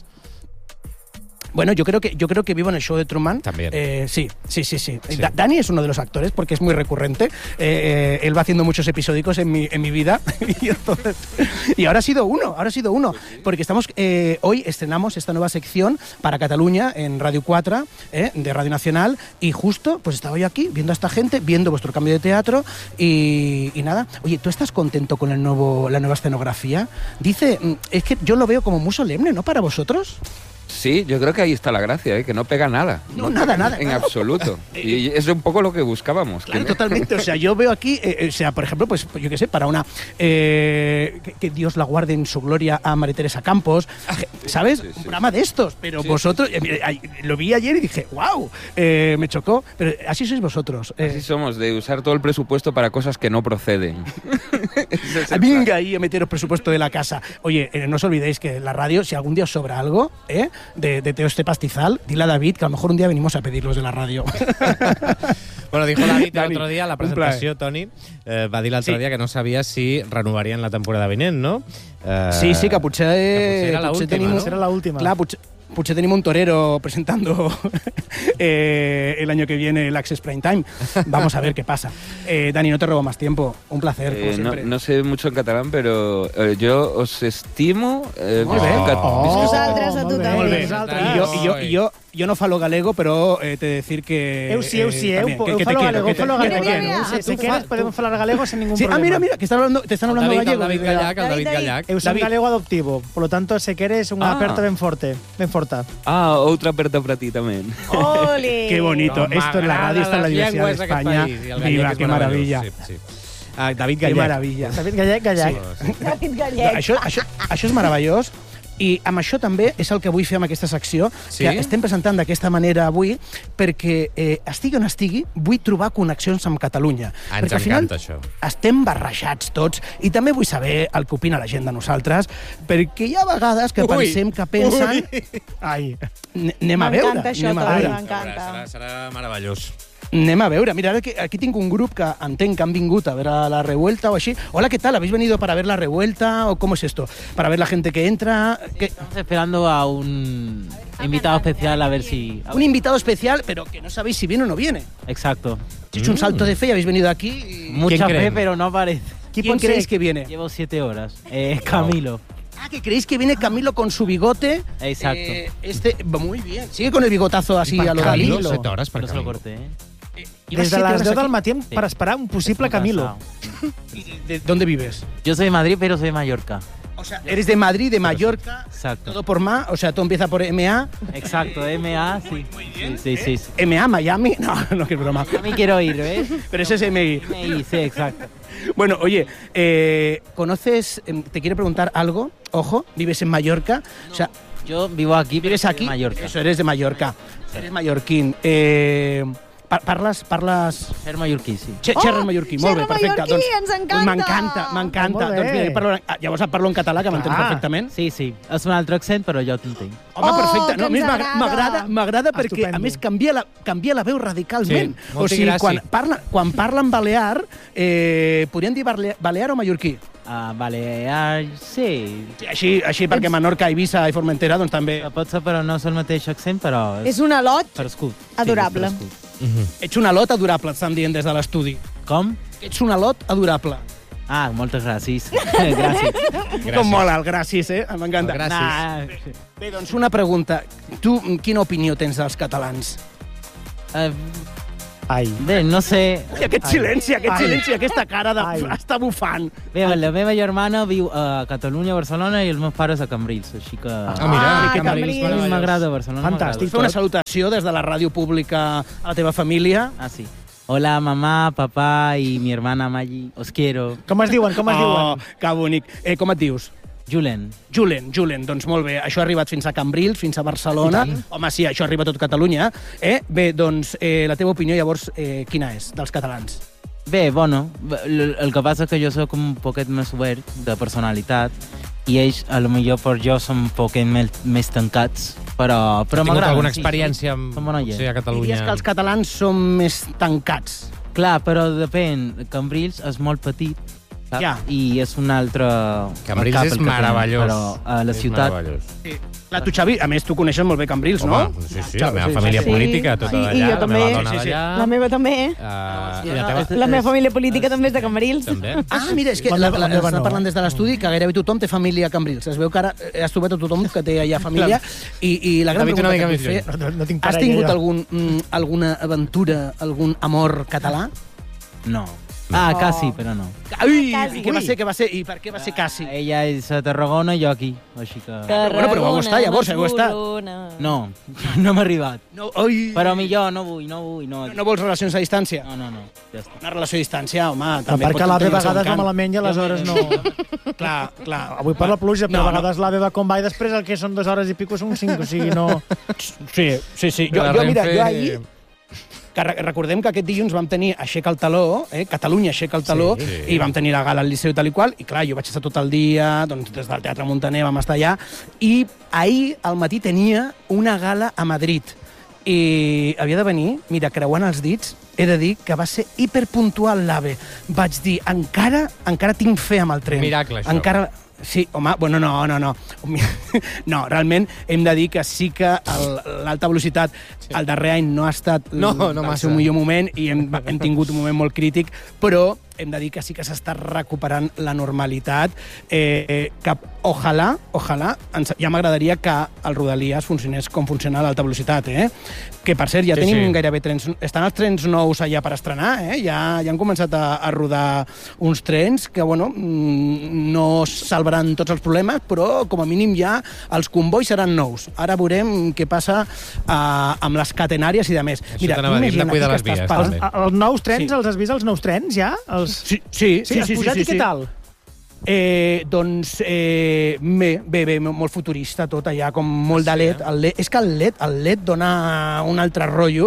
Bueno, yo creo que yo creo que vivo en el show de Truman. También. Eh, sí, sí, sí, sí. Sí. Da- Dani es uno de los actores porque es muy recurrente. Eh, eh, él va haciendo muchos episódicos en mi, en mi vida y, entonces- y ahora ha sido uno, ahora ha sido uno, porque estamos eh, hoy estrenamos esta nueva sección para Cataluña en Radio cuatro eh, de Radio Nacional y justo pues estaba yo aquí viendo a esta gente, viendo vuestro cambio de teatro y, y nada. Oye, ¿tú estás contento con el nuevo la nueva escenografía? Dice, mm, es que yo lo veo como muy solemne, ¿no? Para vosotros. Sí, yo creo que ahí está la gracia, ¿eh? Que no pega nada. No, nada, pega nada, En nada. absoluto. Y es un poco lo que buscábamos. Claro, que- totalmente. O sea, yo veo aquí, eh, eh, o sea, por ejemplo, pues yo qué sé, para una. eh, que, que Dios la guarde en su gloria a María Teresa Campos, ¿sabes? Sí, sí, Un sí. programa de estos. Pero Sí. vosotros, eh, mira, ay, lo vi ayer y dije, wow, eh, me chocó. Pero así sois vosotros. eh. Así somos, de usar todo el presupuesto para cosas que no proceden. Ese es el Venga plan. ahí a meteros presupuesto de la casa. Oye, eh, no os olvidéis que la radio, si algún día os sobra algo, ¿eh? De, de Teo este pastizal, dile a David que a lo mejor un día venimos a pedirlos de la radio. Bueno, dijo David Dani, l'altre dia a la un presentació, Toni, eh, va dir l'altre Sí. dia que no sabia si renovarien la temporada vinent, no? Eh, Sí, sí, que potser, que potser era potser l'última, tenim, no? Serà l'última. Clar, potser, potser tenim un torero presentando eh, el año que viene el Access Prime Time. Vamos a ver qué pasa. Eh, Dani, no te robo más tiempo. Un placer, como Eh, no, siempre. no sé mucho en catalán, pero eh, yo os estimo... Eh, Molt bé. visca- Oh, visca- Nosaltres a molt tu bé. també. Molt bé. I Nosaltres. jo, i jo, i jo, jo no falo galego, però eh, te decir que... Eu sí, eu sí, eu, también, que- eu que te falo quiero, galego, que eu te- falo que te galego. Mira, quiero. mira, Si, si tu quieres fa- podemos falar galego sin ningún Sí, ah, problema. mira, mira, que están hablando, te están hablando David, gallego. David Mira. Gallac, el David David, David. Gallac. Eu son David. galego adoptivo, polo tanto, se queres unha Ah. aperta ben forte, ben forta. Ah, outra aperta para ti también. Ole! Qué bonito. No, Esto es la radio, esto es la m'agraden les diversidad de llengües d'aquest España. país, i el gallec Viva, és qué meravellós, maravilla. Sí, sí. Ah, David Qué Gallac. maravilla. David Gallac, Gallac. Sí. David No, Gallec. això, això, això és meravellós i amb això també és el que vull fer amb aquesta secció, Sí? que estem presentant d'aquesta manera avui, perquè eh, estigui on estigui, vull trobar connexions amb Catalunya. Ah, ens perquè al final encanta això. estem barrejats tots i també vull saber el que opina la gent de nosaltres, perquè hi ha vegades que Ui, pensem que pensen... ui. Ai, n- anem a veure, M'encanta això, anem a Toni, veure. m'encanta. Serà, serà meravellós. Anem a veure, mira, ara que aquí tinc un grup que entenc que han vingut a ver a la revuelta o així. Hola, ¿qué tal? ¿Habéis venido para ver la revuelta o cómo es esto? ¿Para ver la gente que entra? ¿Qué? Estamos esperando a un invitado especial a ver si... a Un ver- invitado especial, pero que no sabéis si viene o no viene. Exacto. He hecho un salto de fe y habéis venido aquí. y- Mucha fe, creen? pero no aparece. ¿Quién creéis que viene? Llevo siete horas. Eh, Camilo. Ah, que creéis que viene Camilo con su bigote. Exacto. Eh, este, muy bien. Sigue con el bigotazo así a lo de Camilo, Camilo. set hores per Pero se lo Camilo. corté, ¿eh? Llevas Des de siete les horas deu del aquí. matí Sí. per esperar un possible Estoy muy Camilo. cansado. ¿De dónde vives? Yo soy de Madrid, pero soy de Mallorca. O sea, eres de Madrid, de Mallorca, Exacto. todo por ma, o sea, todo empieza por M A. Exacto, M A, sí. Sí, sí, sí. sí. M A, Miami, no, no, que es broma. A mí quiero ir, ¿ves? Pero ese es M I. M I, sí, exacto. Bueno, oye, eh, ¿conoces, eh, te quiero preguntar algo? Ojo, vives en Mallorca, o sea, Yo vivo aquí, vives aquí, en Mallorca. Eso, eres de Mallorca, eres mallorquín. Eh, par parles, parles... Ser mallorquí, sí. Xe Oh, xerres mallorquí, molt bé, xerra perfecte. mallorquí, ens encanta! M'encanta, m'encanta. Molt bé. Doncs mira, jo parlo, ah, llavors et parlo en català, que m'entens Clar. perfectament. Sí, sí. És un altre accent, però jo t'entenc. Home, Oh, perfecte. que No, a mi ens m'agrada, m'agrada, m'agrada perquè, Estupendo. a més, canvia la, canvia la veu radicalment. Sí, o molta sigui, gràcia. quan, parla, quan parlen balear, eh, podríem dir bale- balear o mallorquí? A Balear, sí. Sí, així, així perquè Menorca, Eivissa i Formentera, doncs també... Pot ser, però no és el mateix accent, però És un al·lot frescut. adorable. Sí, és frescut. Ets un al·lot adorable, et estan dient des de l'estudi. Com? Ets un al·lot adorable. Ah, moltes gràcies. gràcies. Gràcies. Com mola el gràcies, eh? M'encanta. El gràcies. Nah, Bé, doncs una pregunta. Tu, quina opinió tens dels catalans? eh, Ai. bé, no sé... I aquest silenci, aquest Ai. silenci, aquesta cara de... Ai. Està bufant. Bé, la meva germana viu a Catalunya, a Barcelona, i els meus pares a Cambrils, així que... Ah, mira, Ah, que Cambrils. Cambrils, A mi meravellós. m'agrada Barcelona. Fantàstic. Fer una salutació des de la ràdio pública a la teva família. Ah, sí. Hola, mamá, papá y mi hermana Maggie. Os quiero. Com es diuen, com es Oh, diuen? que bonic. Eh, com et dius? Julen. Julen, Julen, doncs molt bé. Això ha arribat fins a Cambrils, fins a Barcelona. Home, sí, això arriba a tot Catalunya. Eh? Bé, doncs, eh, la teva opinió, llavors, eh, quina és, dels catalans? Bé, bueno, el, el que passa és que jo sóc un poquet més obert de personalitat i ells, a lo millor per jo, són un poquet més, més tancats, però, però Has tingut m'agraden. alguna sí, experiència sí. amb, Som bona gent. potser a Diries Catalunya? que els catalans són més tancats. Clar, però depèn. Cambrils és molt petit, saps? Ja. I és un altre... Cambrils cap és el que tenen, meravellós. Però a la És ciutat... meravellós. Sí. Clar, tu, Xavi, a més, tu coneixes molt bé Cambrils, Home, no? sí, sí, Clar, la meva sí, família sí. política, tota Sí, i d'allà, jo la també. meva dona Sí, sí, sí. d'allà. La meva també. Uh, I la teva? La meva família política també és de Cambrils. També? Ah, mira, és que La la, meva- la, la meva està no, parlant eh? des de l'estudi que gairebé tothom té família a Cambrils. Es veu que ara eh, has trobat a tothom que té allà família. I, i la gran David, una pregunta mica que més vull lluny. fer... No, no tinc Has parella, tingut jo. algun, mm, alguna aventura, algun amor català? No. Ah, quasi, però no. Ui, Quasi. i què va Ui. ser, què va ser? I per què va ser quasi? Ella és a Tarragona i jo aquí, així que... bueno, però vau estar, llavors, heu estat. No, no m'ha arribat. No, oi, Però millor no vull, no vull, no. no vols relacions a distància? No, no, no, ja està. Una relació a distància, home, Però també perquè pot l'A V tenir a el seu vegades va encant. malament i aleshores no... Clar, clar. Avui per la pluja, però No, a vegades l'A V va com va i després el que són dues hores i pico són cinc, o sigui, no... Sí, sí, sí. Jo, La jo mira, Renfe- jo ahir... Que re- recordem que aquest dilluns vam tenir Aixeca el taló, eh? Catalunya Aixeca el taló, Sí. i vam tenir la gala al Liceu tal i qual, i clar, jo vaig estar tot el dia, doncs des del Teatre Montaner vam estar allà, i ahir al matí tenia una gala a Madrid, i havia de venir, mira, creuant els dits, he de dir que va ser hiperpuntual l'AVE. Vaig dir, encara encara tinc fe amb el tren. Miracle, això. Encara... Sí, home, bueno, no, no, no. No, realment hem de dir que sí que el- l'alta velocitat sí. el darrer any no ha estat No, l- no el massa. seu millor moment i hem, hem tingut un moment molt crític, però hem de dir que sí que s'està recuperant la normalitat, eh, que ojalà, ojalà, ens, ja m'agradaria que el Rodalies funcionés com funciona l'alta velocitat, eh? Que, per cert, ja Sí, sí, tenim sí. sí. gairebé trens... Estan els trens nous allà per estrenar, eh? Ja, ja han començat a, a rodar uns trens que, bueno, mm, no salvaran tots els problemes, però, com a mínim, ja els convois seran nous. Ara veurem què passa eh, amb les catenàries i de més. Això t'anava a dir, hem de imagina't cuidar que les estàs vies, parlant- també. Els nous trens, Sí. els has vist, els nous trens, ja? Els... Sí, sí, sí, Sí, has sí, sí, posat sí, i què sí. tal? Eh, doncs eh, bé, bé, bé, molt futurista tot allà, com molt de L E D. El L E D. És que el L E D, el L E D dona un altre rotllo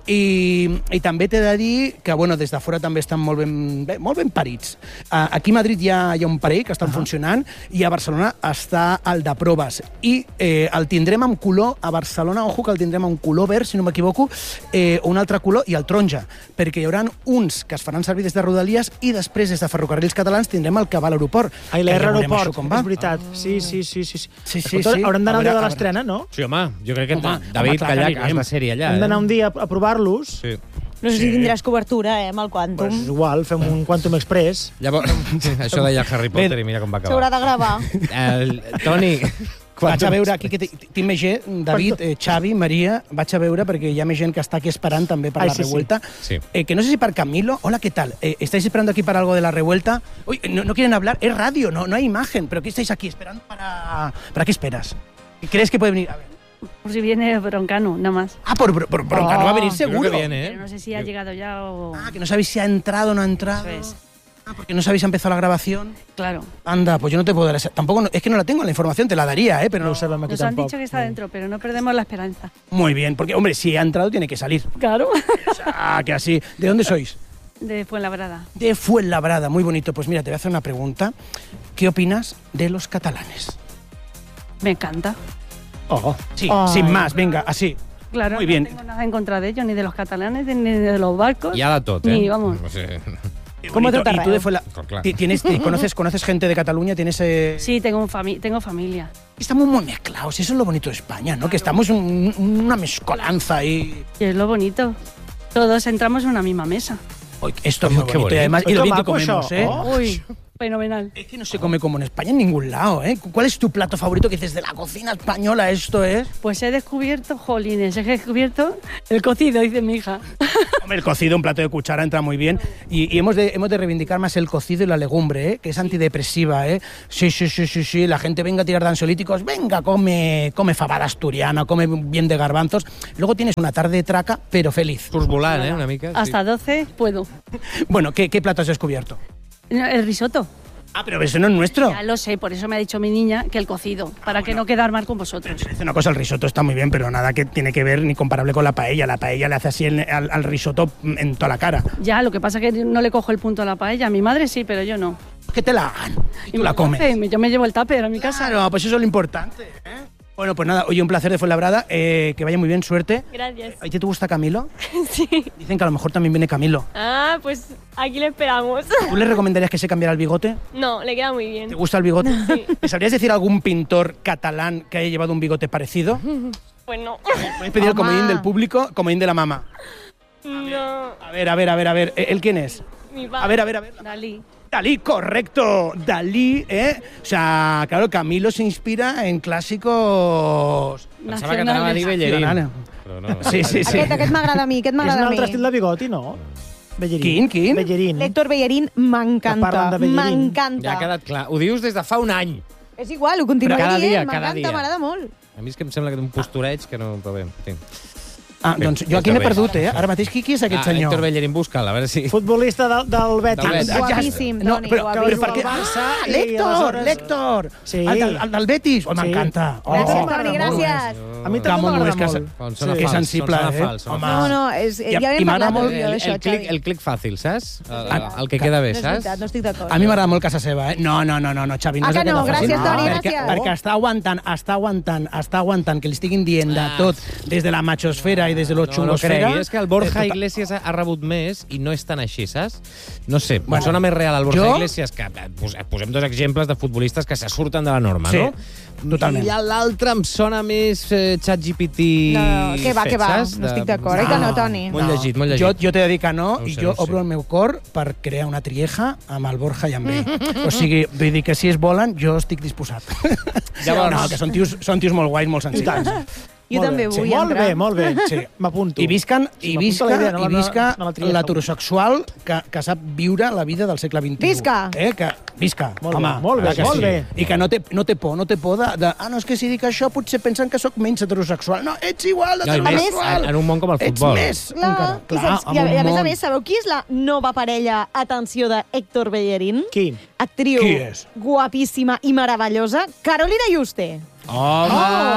i, i també t'he de dir que bueno, des de fora també estan molt ben, bé, molt ben parits. Uh, aquí a Madrid hi ha, hi ha un parell que estan uh -huh. funcionant i a Barcelona està el de proves i eh, el tindrem en color a Barcelona, ojo que el tindrem en color verd, si no m'equivoco, eh, un altre color i el taronja, perquè hi haurà uns que es faran servir des de Rodalies i després des de Ferrocarrils Catalans tindrem el que va a l'aeroport. Ai, Que ja l'R veurem aeroport, això com va. és veritat. Sí, sí, sí. sí. Sí, sí, Escolta, sí. haurem d'anar A el dia veure, de a l'estrena, no? Sí, home, jo crec que Home, David, home, clar que calla, anirem. has de ser-hi allà. Hem d'anar Eh? un dia a provar-los. Sí. No sé si tindràs cobertura, eh, amb el Quantum. Pues igual, fem un Quantum Express. Llavors, això deia el Harry Potter i mira com va S'haurà acabar. de gravar. El, Toni, Vaig a veure aquí, que tinc més gent, David, eh, Xavi, Maria, vaig a veure perquè hi ha més gent que està aquí esperant també per Ai, la sí, sí. revuelta. Sí. Eh, que no sé si para Camilo. Hola, ¿qué tal? Eh, ¿Estáis esperando aquí para algo de la revuelta? Uy, no, no quieren hablar, es radio, no, no hay imagen, pero ¿qué estáis aquí esperando para...? ¿Para qué esperas? ¿Crees que puede venir? A ver. Por si viene Broncano, nada más. Ah, por, por, por Broncano va a venir Yo creo seguro. que viene, Pero ¿eh? no sé si ha llegado ya o... Ah, que no sabéis si ha entrado o no ha entrado. Eso es. Ah, porque no sabéis si ha empezado la grabación. Claro. Anda, pues yo no te puedo dar esa... Tampoco, no- es que no la tengo, la información te la daría, ¿eh? Pero No no ho sabem aquí Nos han tampoc. dicho que está dentro, pero no perdemos la esperanza. Muy bien, porque, hombre, si ha entrado tiene que salir. Claro. O sea, que así... ¿De dónde sois? De Fuenlabrada. De Fuenlabrada, muy bonito. Pues mira, te voy a hacer una pregunta. ¿Qué opinas de los catalanes? Me encanta. Oh. Sí, Ay. sin más, venga, así. Claro, Muy bien. no tengo nada en contra de ellos, ni de los catalanes, ni de los barcos. Hi ha de tot, eh? Ni, vamos. No sé. Qué Como bonito. tot Y tú arreu. de Fuenla... Clar. ti- ¿Tienes, ti- conoces, ¿Conoces gente de Cataluña? ¿Tienes...? Eh... Sí, tengo, un fami tengo familia. Estamos muy mezclados, eso es lo bonito de España, ¿no? Que estamos un- una mezcolanza ahí. Y es lo bonito. Todos entramos en una misma mesa. Uy, esto es muy Qué bonito. bonito. Y además, y lo Qué bien que maco comemos, eso. ¿eh? Oh. Uy, fenomenal. Es que no se come como en España en ningún lado, ¿eh? ¿Cuál es tu plato favorito que dices de la cocina española esto es? Pues he descubierto, jolines, he descubierto el cocido, dice mi hija. Hombre, el cocido, un plato de cuchara, entra muy bien. Y, y hemos, de, hemos de reivindicar más el cocido y la legumbre, ¿eh? Que es antidepresiva, ¿eh? Sí, sí, sí, sí, sí. La gente venga a tirar de ansiolíticos, venga, come, come fabada asturiana, come bien de garbanzos. Luego tienes una tarde traca, pero feliz. Surts volant, eh, una mica. Sí. Hasta doce puedo. Bueno, ¿qué, qué plato has descubierto? No, el risotto. Ah, pero ese no es nuestro. Ya lo sé, por eso me ha dicho mi niña que el cocido, para que no quedar mal con vosotros. Dice una cosa, el risotto está muy bien, pero nada que tiene que ver ni comparable con la paella. La paella le hace así en- al, al risotto en toda la cara. Ya, lo que pasa es que no le cojo el punto a la paella. Mi madre sí, pero yo no. Que te la hagan y tú me la comes. hace, Yo me llevo el tupper a mi casa. Claro, pues eso es lo importante, ¿eh? Bueno, pues nada, oye, un placer de Fuenlabrada, eh, que vaya muy bien, suerte. Gracias. ¿A ti te gusta Camilo? Sí. Dicen que a lo mejor también viene Camilo. Ah, pues aquí le esperamos. ¿Tú le recomendarías que se cambiara el bigote? No, le queda muy bien. ¿Te gusta el bigote? Sí. ¿Me sabrías decir algún pintor catalán que haya llevado un bigote parecido? Pues no. ¿Puedes pedir el Home. comodín del público? Comodín de la mamá. No. A ver, a ver, a ver, a ver. ¿Él quién es? Mi padre. A ver, a ver, a ver. Dalí. Dalí, correcto. Dalí, ¿eh? O sea, claro, Camilo se inspira en clásicos... Pensava que t'anava a dir nacionales. Bellerín. Però no. Sí, sí, sí. Aquest, aquest m'agrada a mi, aquest És un m'agrada a altre mi. estil de bigoti, no? Bellerín. Quin, quin? Bellerín. L'Héctor Bellerín Que m'encanta. parlen de Bellerín. M'encanta. Ja ha quedat clar. Ho dius des de fa un any. És igual, ho continuaré Cada dia, dient. cada dia. M'encanta, m'agrada molt. A mi és que em sembla que té un postureig que no... Però bé, sí. Ah, Bé, doncs jo aquí m'he està bé. perdut, eh? Ara mateix, qui, qui és aquest Ah, senyor? Héctor Bellerín, busca'l, a veure si... Futbolista del, del Betis. Del Betis. Ah, ja- Guapíssim, no, Toni, però, guapíssim. però per què? El Barça Ah, i l'Héctor, aleshores- l'Héctor. Sí. El, del- el del Betis. Oh, Sí. m'encanta. Gràcies, Oh. Toni, gràcies. A mi Que també molt m'agrada és que molt. Quan sona Que fals, sensible, sona eh? fals, sona Home. fals. No, no, és, I- ja i n'hem m'agrada parlat molt tu i jo El, d'això, el, clic, Xavi. el clic fàcil, saps? El, Ah, el que queda bé, No és saps? veritat, no estic d'acord. A mi m'agrada molt casa seva, eh? No, no, no, no, no Xavi, no Ah, és que el que no? no facin. Gràcies, Toni, perquè, gràcies. perquè està aguantant, està aguantant, està aguantant que li estiguin dient de Ah. tot des de la machosfera i des de lo No, no xungosfera. creguis, és que el Borja Eh, tota- Iglesias ha, ha rebut més i no és tan així, saps? No sé, Bueno, bueno, sona més real el Borja jo- Iglesias que... eh, pos- Posem dos exemples de futbolistes que se surten de la norma, Sí, no? totalment. I l'altre em sona més eh, ChatGPT No, no, que va, fet, que va, saps? no De- estic d'acord. Oi que no, Toni? Molt llegit, molt llegit. Jo, jo t'he de dir que no, No ho i sé, jo no ho sé. obro el meu cor per crear una trieja amb el Borja i amb ell. O sigui, vull dir que si es volen, jo estic disposat. Llavors- no, que són tios, són tios molt guais, molt senzills. Jo Molt també bé. vull Molt entrar. bé, molt bé. Sí. M'apunto. I visquen, Sí, i m'apunto visca, la idea, no la- i visca no la tries, l'heterosexual que, que sap viure la vida del segle vint-i-u. Visca! Eh? Que, visca, Molt home. bé, molt bé, clar que molt sí. bé. I que no té, no té por, no té por de, de... Ah, no, és que si dic això potser pensen que sóc menys heterosexual. No, ets igual No, i més d'heterosexual. en, en un món com el futbol. Ets més, Clar, encara. i, saps, amb i, a, un i a més a món. més, sabeu qui és la nova parella, atenció, de Héctor Bellerín? Qui? Actriu Qui és? guapíssima i meravellosa, Carolina Juste. Home!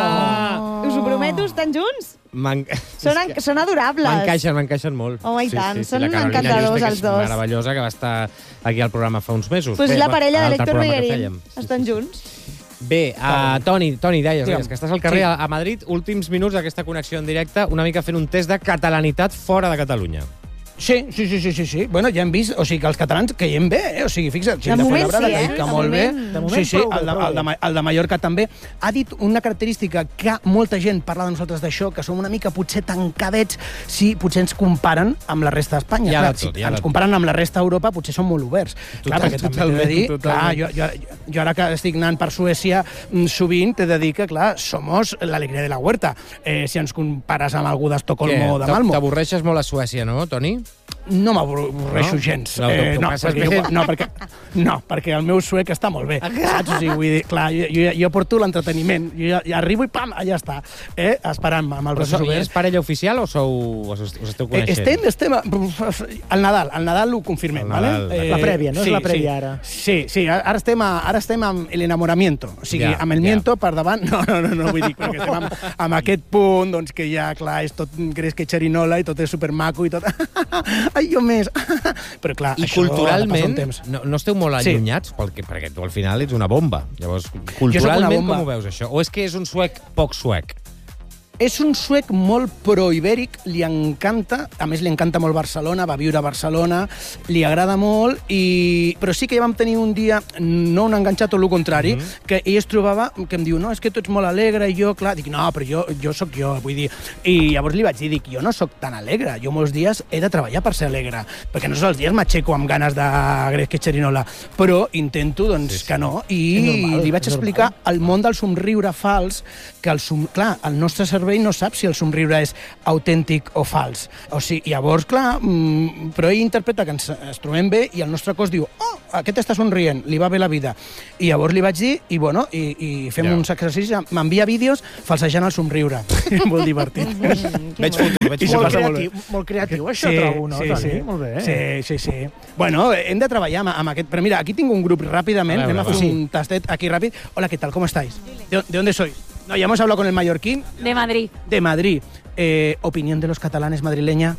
Oh. Us ho prometo, estan junts? M'en- Són, en, són adorables. M'encaixen, m'encaixen molt. Home, i tant, són la Carolina encantadors Juste, que els és dos. meravellosa, que va estar aquí al programa fa uns mesos. Pues Bé, la va, parella a de l'altre l'Héctor programa que Bellerín. fèiem. Estan junts. Bé, uh, Toni, Toni, deies, Digue'm. deies que estàs al carrer Sí. a, a Madrid, últims minuts d'aquesta connexió en directe, una mica fent un test de catalanitat fora de Catalunya. Sí, sí, sí, sí, sí, sí. Bueno, ja hem vist, o sigui, que els catalans caiem bé, eh? O sigui, fixa't, De moment sí, eh? Que De molt bé. moment. De moment Sí, sí, prou bé, el de, prou el, de, bé. el de Mallorca també. Ha dit una característica que molta gent parla de nosaltres d'això, que som una mica potser tancadets si potser ens comparen amb la resta d'Espanya. Hi ha Clar, de tot, si hi ha de ens tot. comparen amb la resta d'Europa potser som molt oberts. Clar, Total, perquè també t'he totalment, de dir, clar, totalment. jo, jo, jo ara que estic anant per Suècia mm, sovint t'he de dir que, clar, somos l'alegria de la huerta. Eh, si ens compares amb algú d'Estocolmo o de Malmo. T'avorreixes molt a Suècia, no, Toni? No m'avorreixo No? gens. No, Eh, tu no, passes perquè, bé. jo, no, perquè, no, perquè el meu suec està molt bé. Saps? O sigui, vull dir, clar, jo, jo, jo porto l'entreteniment. Jo ja, ja arribo i pam, allà està. Eh? Esperant-me amb els Però braços so, oberts. és parella oficial o sou, us, us esteu Eh, coneixent? estem, estem... Al Nadal, al Nadal ho confirmem, Al Nadal, ¿vale? La prèvia, no? És la prèvia, sí. ara. Sí, sí, ara estem, a, ara estem amb l'enamoramiento. O sigui, Ja, amb el ja. miento per davant... No, no, no, no vull dir, perquè estem amb, amb aquest punt, doncs, que ja, clar, és tot gres que xerinola i tot és supermaco i tot... Ai, jo més! Però, clar, I això ha de passar culturalment, un temps. no, no esteu molt Sí. allunyats? Perquè, perquè tu al final ets una bomba. Llavors, Jo sóc una culturalment, bomba. com ho veus, això? O és que és un suec poc suec? És un suec molt pro-ibèric, li encanta, a més li encanta molt Barcelona, va viure a Barcelona, li agrada molt, i... però sí que ja vam tenir un dia, no un enganxat, tot el contrari, mm -hmm. que ell es trobava, que em diu, no, és que tu ets molt alegre, i jo, clar, dic, no, però jo, jo sóc jo, vull dir... I llavors li vaig dir, dic, jo no sóc tan alegre, jo molts dies he de treballar per ser alegre, perquè no tots els dies m'aixeco amb ganes de gresca i xerinola, però intento, doncs, sí, sí. que no, i normal, li vaig és explicar normal. el món del somriure fals, que el som... clar, el nostre cervell no sap si el somriure és autèntic o fals. O sigui, llavors, clar, mmm, però ell interpreta que ens, ens trobem bé i el nostre cos diu, oh, aquest està somrient, li va bé la vida. I llavors li vaig dir, i bueno, i, i fem Ja. uns exercicis, m'envia vídeos falsejant el somriure. molt divertit. Veig fotos, veig I s'ho Molt passa molt creatiu, molt creatiu, això, Sí, trobo, no, sí, Toni? sí. Molt bé. Sí, sí, sí. Bueno, hem de treballar amb, amb aquest... Però mira, aquí tinc un grup ràpidament, A veure, anem a va. fer un tastet aquí ràpid. Hola, ¿qué tal? ¿Cómo estáis? ¿De, de dónde sois? No, ya hemos hablado con el mallorquín. De Madrid. De Madrid. Eh, ¿Opinión de los catalanes madrileña?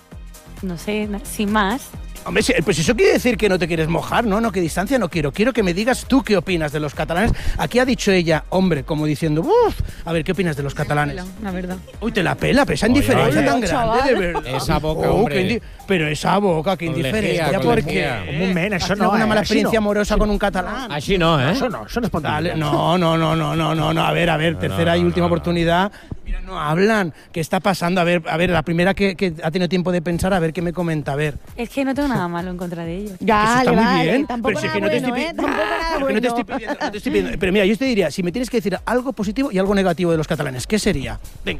No sé, sin más. Hombre, si- pues eso quiere decir que no te quieres mojar, ¿no? No, que distancia no quiero. Quiero que me digas tú qué opinas de los catalanes. Aquí ha dicho ella, hombre, como diciendo, uff, a ver, ¿qué opinas de los catalanes? La verdad. Uy, te la pela, pero esa Oye, indiferencia oye, tan grande, chaval. de verdad. Esa boca, Oh, hombre. qué indi- pero esa boca, qué Con indiferencia, lejía, con ¿por lejía. qué? Un moment, ¿Has això tenido no, una eh? mala Així experiencia no. amorosa con un catalán? Així no, eh? Això no, això no es pot dir. Dale, no, no, no, no, no, no, no. A ver, a ver, tercera no, y no, última no, no. oportunidad. Mira, no hablan. ¿Qué está pasando? A ver, a ver, la primera que, que ha tenido tiempo de pensar, a ver qué me comenta, a ver. Es que no tengo nada malo en contra de ellos. Eso Vale, está muy vale. bien. Tampoco pero si es nada que no te bueno, estoy ¿eh? pi- Tampoco nada Porque bueno. no te estoy pidiendo, no te estoy pidiendo. Pero mira, yo te diría, si me tienes que decir algo positivo y algo negativo de los catalanes, ¿qué sería? Venga.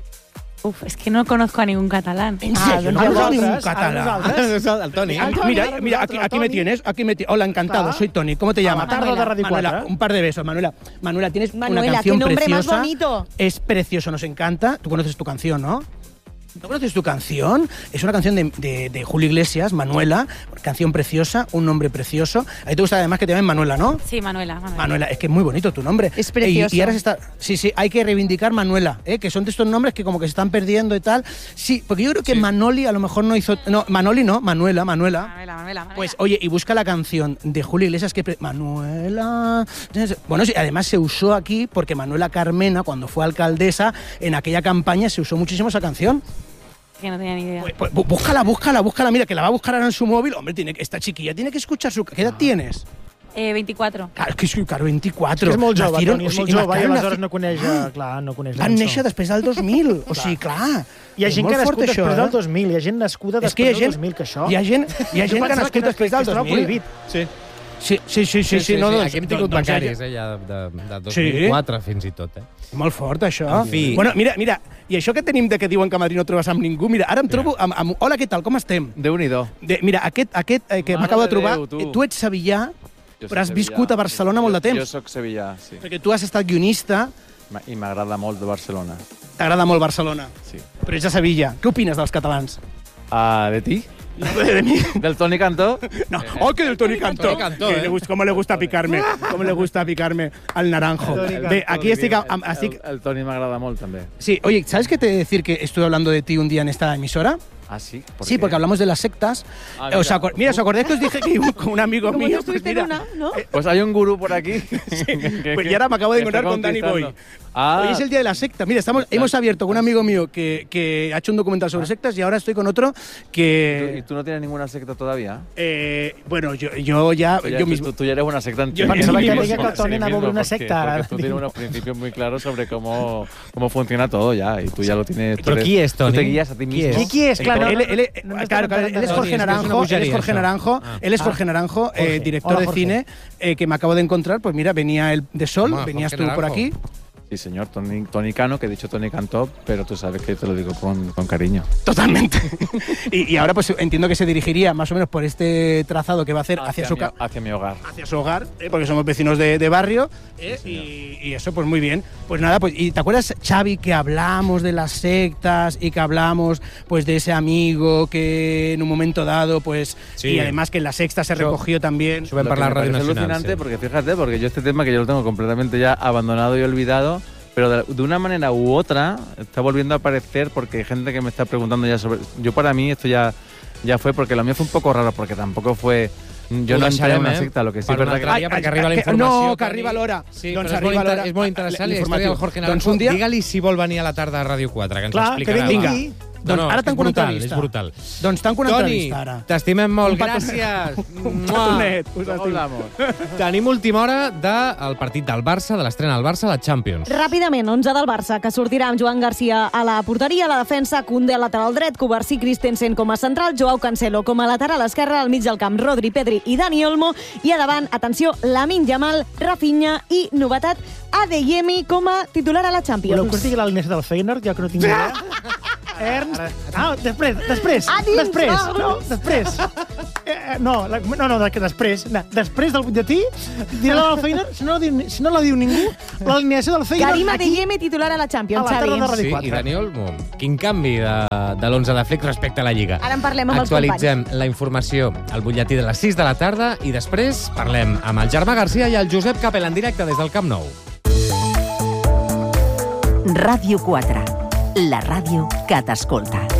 Uf, es que no conozco a ningún catalán. En Ah, serio, doncs no llavors, conozco ningún a catalán. nosaltres. El Toni. El Toni, Mira, ara mira, aquí, nosaltres, aquí me Toni. tienes, aquí me tienes. Hola, encantado, Clar. soy Toni. ¿Cómo te llamas? Matardo de Radio Manuela, cuatro, ¿eh? un par de besos, Manuela. Manuela, tienes Manuela, una qué canción nombre más preciosa. bonito. Es precioso, nos encanta. Tú conoces tu canción, ¿no? ¿No conoces tu canción? Es una canción de, de, de Julio Iglesias, Manuela, canción preciosa, un nombre precioso. A ti te gusta además que te llamen Manuela, ¿no? Sí, Manuela. Manuela. Manuela, es que es muy bonito tu nombre. Es precioso. Y, y ahora se está... Sí, sí, hay que reivindicar Manuela, ¿eh? Que son de estos nombres que como que se están perdiendo y tal. Sí, porque yo creo que Manoli a lo mejor no hizo... No, Manoli no, Manuela, Manuela. Manuela, Manuela, Manuela. Pues oye, y busca la canción de Julio Iglesias que... pre- Manuela... Bueno, sí, además se usó aquí porque Manuela Carmena, cuando fue alcaldesa, en aquella campaña se usó muchísimo esa canción. que no tenía ni idea. Pues, pues, bú- búscala, búscala, búscala. Mira, que la va a buscar ahora en su móvil. Hombre, tiene, que- esta chiquilla tiene que escuchar su... ¿Qué edad tienes? Eh, veinticuatro. Claro, és que és claro, veinticuatro. És molt jove, Nacieron- Toni, o és sigui, molt jove, i Macarena aleshores naci- no coneix, eh, clar, no coneix la Van cançó. néixer després del dos mil. O sigui, clar. Hi ha és gent molt que ha fort, nascut això, després eh? del dos mil, hi ha gent nascuda És que hi ha després del gent, dos mil, que això... hi ha gent, hi ha gent que ha nascut després del dos mil. prohibit. Sí. Sí, sí, sí, sí, sí, no, doncs, Aquí hem tingut doncs, becaris, eh, ja de, de dos Sí. mil quatre fins i tot, eh? Molt fort, això. En fi. Bueno, mira, mira, i això que tenim de que diuen que a Madrid no trobes amb ningú, mira, ara em trobo amb... amb hola, què tal, com estem? Déu-n'hi-do. De, mira, aquest, aquest eh, que Mare m'acabo de de trobar, Déu, tu. eh, tu ets sevillà, Jo però has soc viscut sevillà, a Barcelona molt de Jo temps, soc sevillà, sí. perquè tu has estat guionista, Ma- I m'agrada molt de Barcelona. t'agrada molt Barcelona, Sí. però ets de Sevilla. Què opines dels catalans? Ah, ¿de ti? No, de, de mi. ¿Del Toni Cantó? No. ¡Oh, que del Toni Cantó! Toni Cantó, Que eh? le gusta, ¿Cómo le gusta picarme? ¿Cómo le gusta picarme al naranjo? Bé, aquí estic... Amb, El, estic el Toni m'agrada molt, també. sí, oye, ¿sabes qué te he de decir que estuve hablando de ti un día en esta emisora? Ah, sí. ¿Por Sí, qué? porque hablamos de las sectas. Ah, Eh, ¿Os mira. acor- mira, ¿os acordáis que os dije que iba con un amigo Como mío? yo estuviste Pues en mira, una, ¿no? Pues hay un gurú por aquí. que- pues que- ya ahora me acabo de que está encontrar con Danny Boy. conquistando. Ah, Hoy es el día de la secta. Mira, estamos, hemos abierto con un amigo mío que, que ha hecho un documental sobre sectas y ahora estoy con otro ¿y tú, y que... tú no tienes ninguna secta todavía? eh, bueno, yo, yo ya... Tú ya, yo tú- mismo... tú, tú ya eres una secta en Yo- ti Pensava que mismo, deia que el sí Toni anava a obrir mismo, una porque- secta, ara. Porque tú tienes unos principios muy claros sobre cómo, cómo funciona todo ya, y tú ya lo tienes... tú Però eres- qui és, Toni? Tú te guías a ti Qui mismo. és? Qui, qui és? Clar, no, él, no, él- él- no ens claro, estem claro, él es enterant. Jorge Toni, és que és una Naranjo, él es bogeria, Jorge això. Naranjo, Ah. él es Ah. Jorge Naranjo, eh, Jorge. director Hola, de Jorge. cine, eh, que me acabo de encontrar. Pues mira, venía el de Sol, Toma, venías Jorge tú por Naranjo. aquí. Sí, señor, Tony, Tony Cano, que he dicho Tony Cantó, pero tú sabes que te lo digo con, con cariño. Totalmente. y, y ahora pues entiendo que se dirigiría más o menos por este trazado que va a hacer hacia, su, mi, ca- hacia mi hogar. hacia su hogar, eh, porque somos vecinos de, de barrio. eh, y, y eso, pues muy bien. Pues nada, pues ¿y te acuerdas, Xavi, que hablamos de las sectas y que hablamos pues de ese amigo que en un momento dado, pues, Sí. y además que en la sexta se Això- recogió también. Això vam Lo que parlar me a Ràdio parece Nacional. alucinante Sí. porque fíjate, porque yo este tema que yo lo tengo completamente ya abandonado y olvidado, pero de, de una manera u otra está volviendo a aparecer porque hay gente que me está preguntando ya sobre... Yo para mí esto ya, ya fue, porque lo mío fue un poco raro, porque tampoco fue... Yo Ho no entré en una deixarem, eh? secta, lo que sí Per es un verdad altre que... dia, perquè arriba la que- informació. no, que Toni. arriba l'hora. Sí, Doncs però és arriba molt, inter l'hora. és molt interessant la història L'informatiu. del Jorge Doncs Naranjo. un dia- Digue-li si vol venir a la tarda a Ràdio quatre, que ens Clar, que explicarà. vingui va. aquí. Doncs ara és tanco una brutal, entrevista. és brutal. Doncs tanco una Toni, entrevista ara. t'estimem molt, Un petonet. gràcies. Un Mua. petonet, us ¿Cómo estimo. hablamos? Tenim última hora del partit del Barça, de l'estrena del Barça a la Champions. Ràpidament, onze del Barça, que sortirà amb Joan Garcia a la porteria, a la defensa, Koundé al lateral dret, Kovacic, Christensen com a central, Joao Cancelo com a lateral esquerre, al mig del camp, Rodri, Pedri i Dani Olmo, i a davant, atenció, Lamine Yamal, Rafinha i, novetat, Adeyemi com a titular a la Champions. Voleu que us digui l'alineació del Feyenoord, jo que no tinc idea? Ernst... Ah, després, després, A dins, després, va, no, després. Eh, no, la, no, no, que després, no, després del butlletí, diré la del Feyenoord, si no, la diu, si no la diu ningú, l'alineació del Feyenoord Karim aquí, Adeyemi, titular a la Champions, a la tarda de Xavi. Ràdio Sí, quatre. i Dani Olmo. Quin canvi de, de l'onze de Flick respecte a la Lliga. Ara en parlem amb els Actualitzem la informació al butlletí de les sis de la tarda i després parlem amb el Germà Garcia i el Josep Capel en directe des del Camp Nou. Ràdio quatre, la ràdio que t'escolta.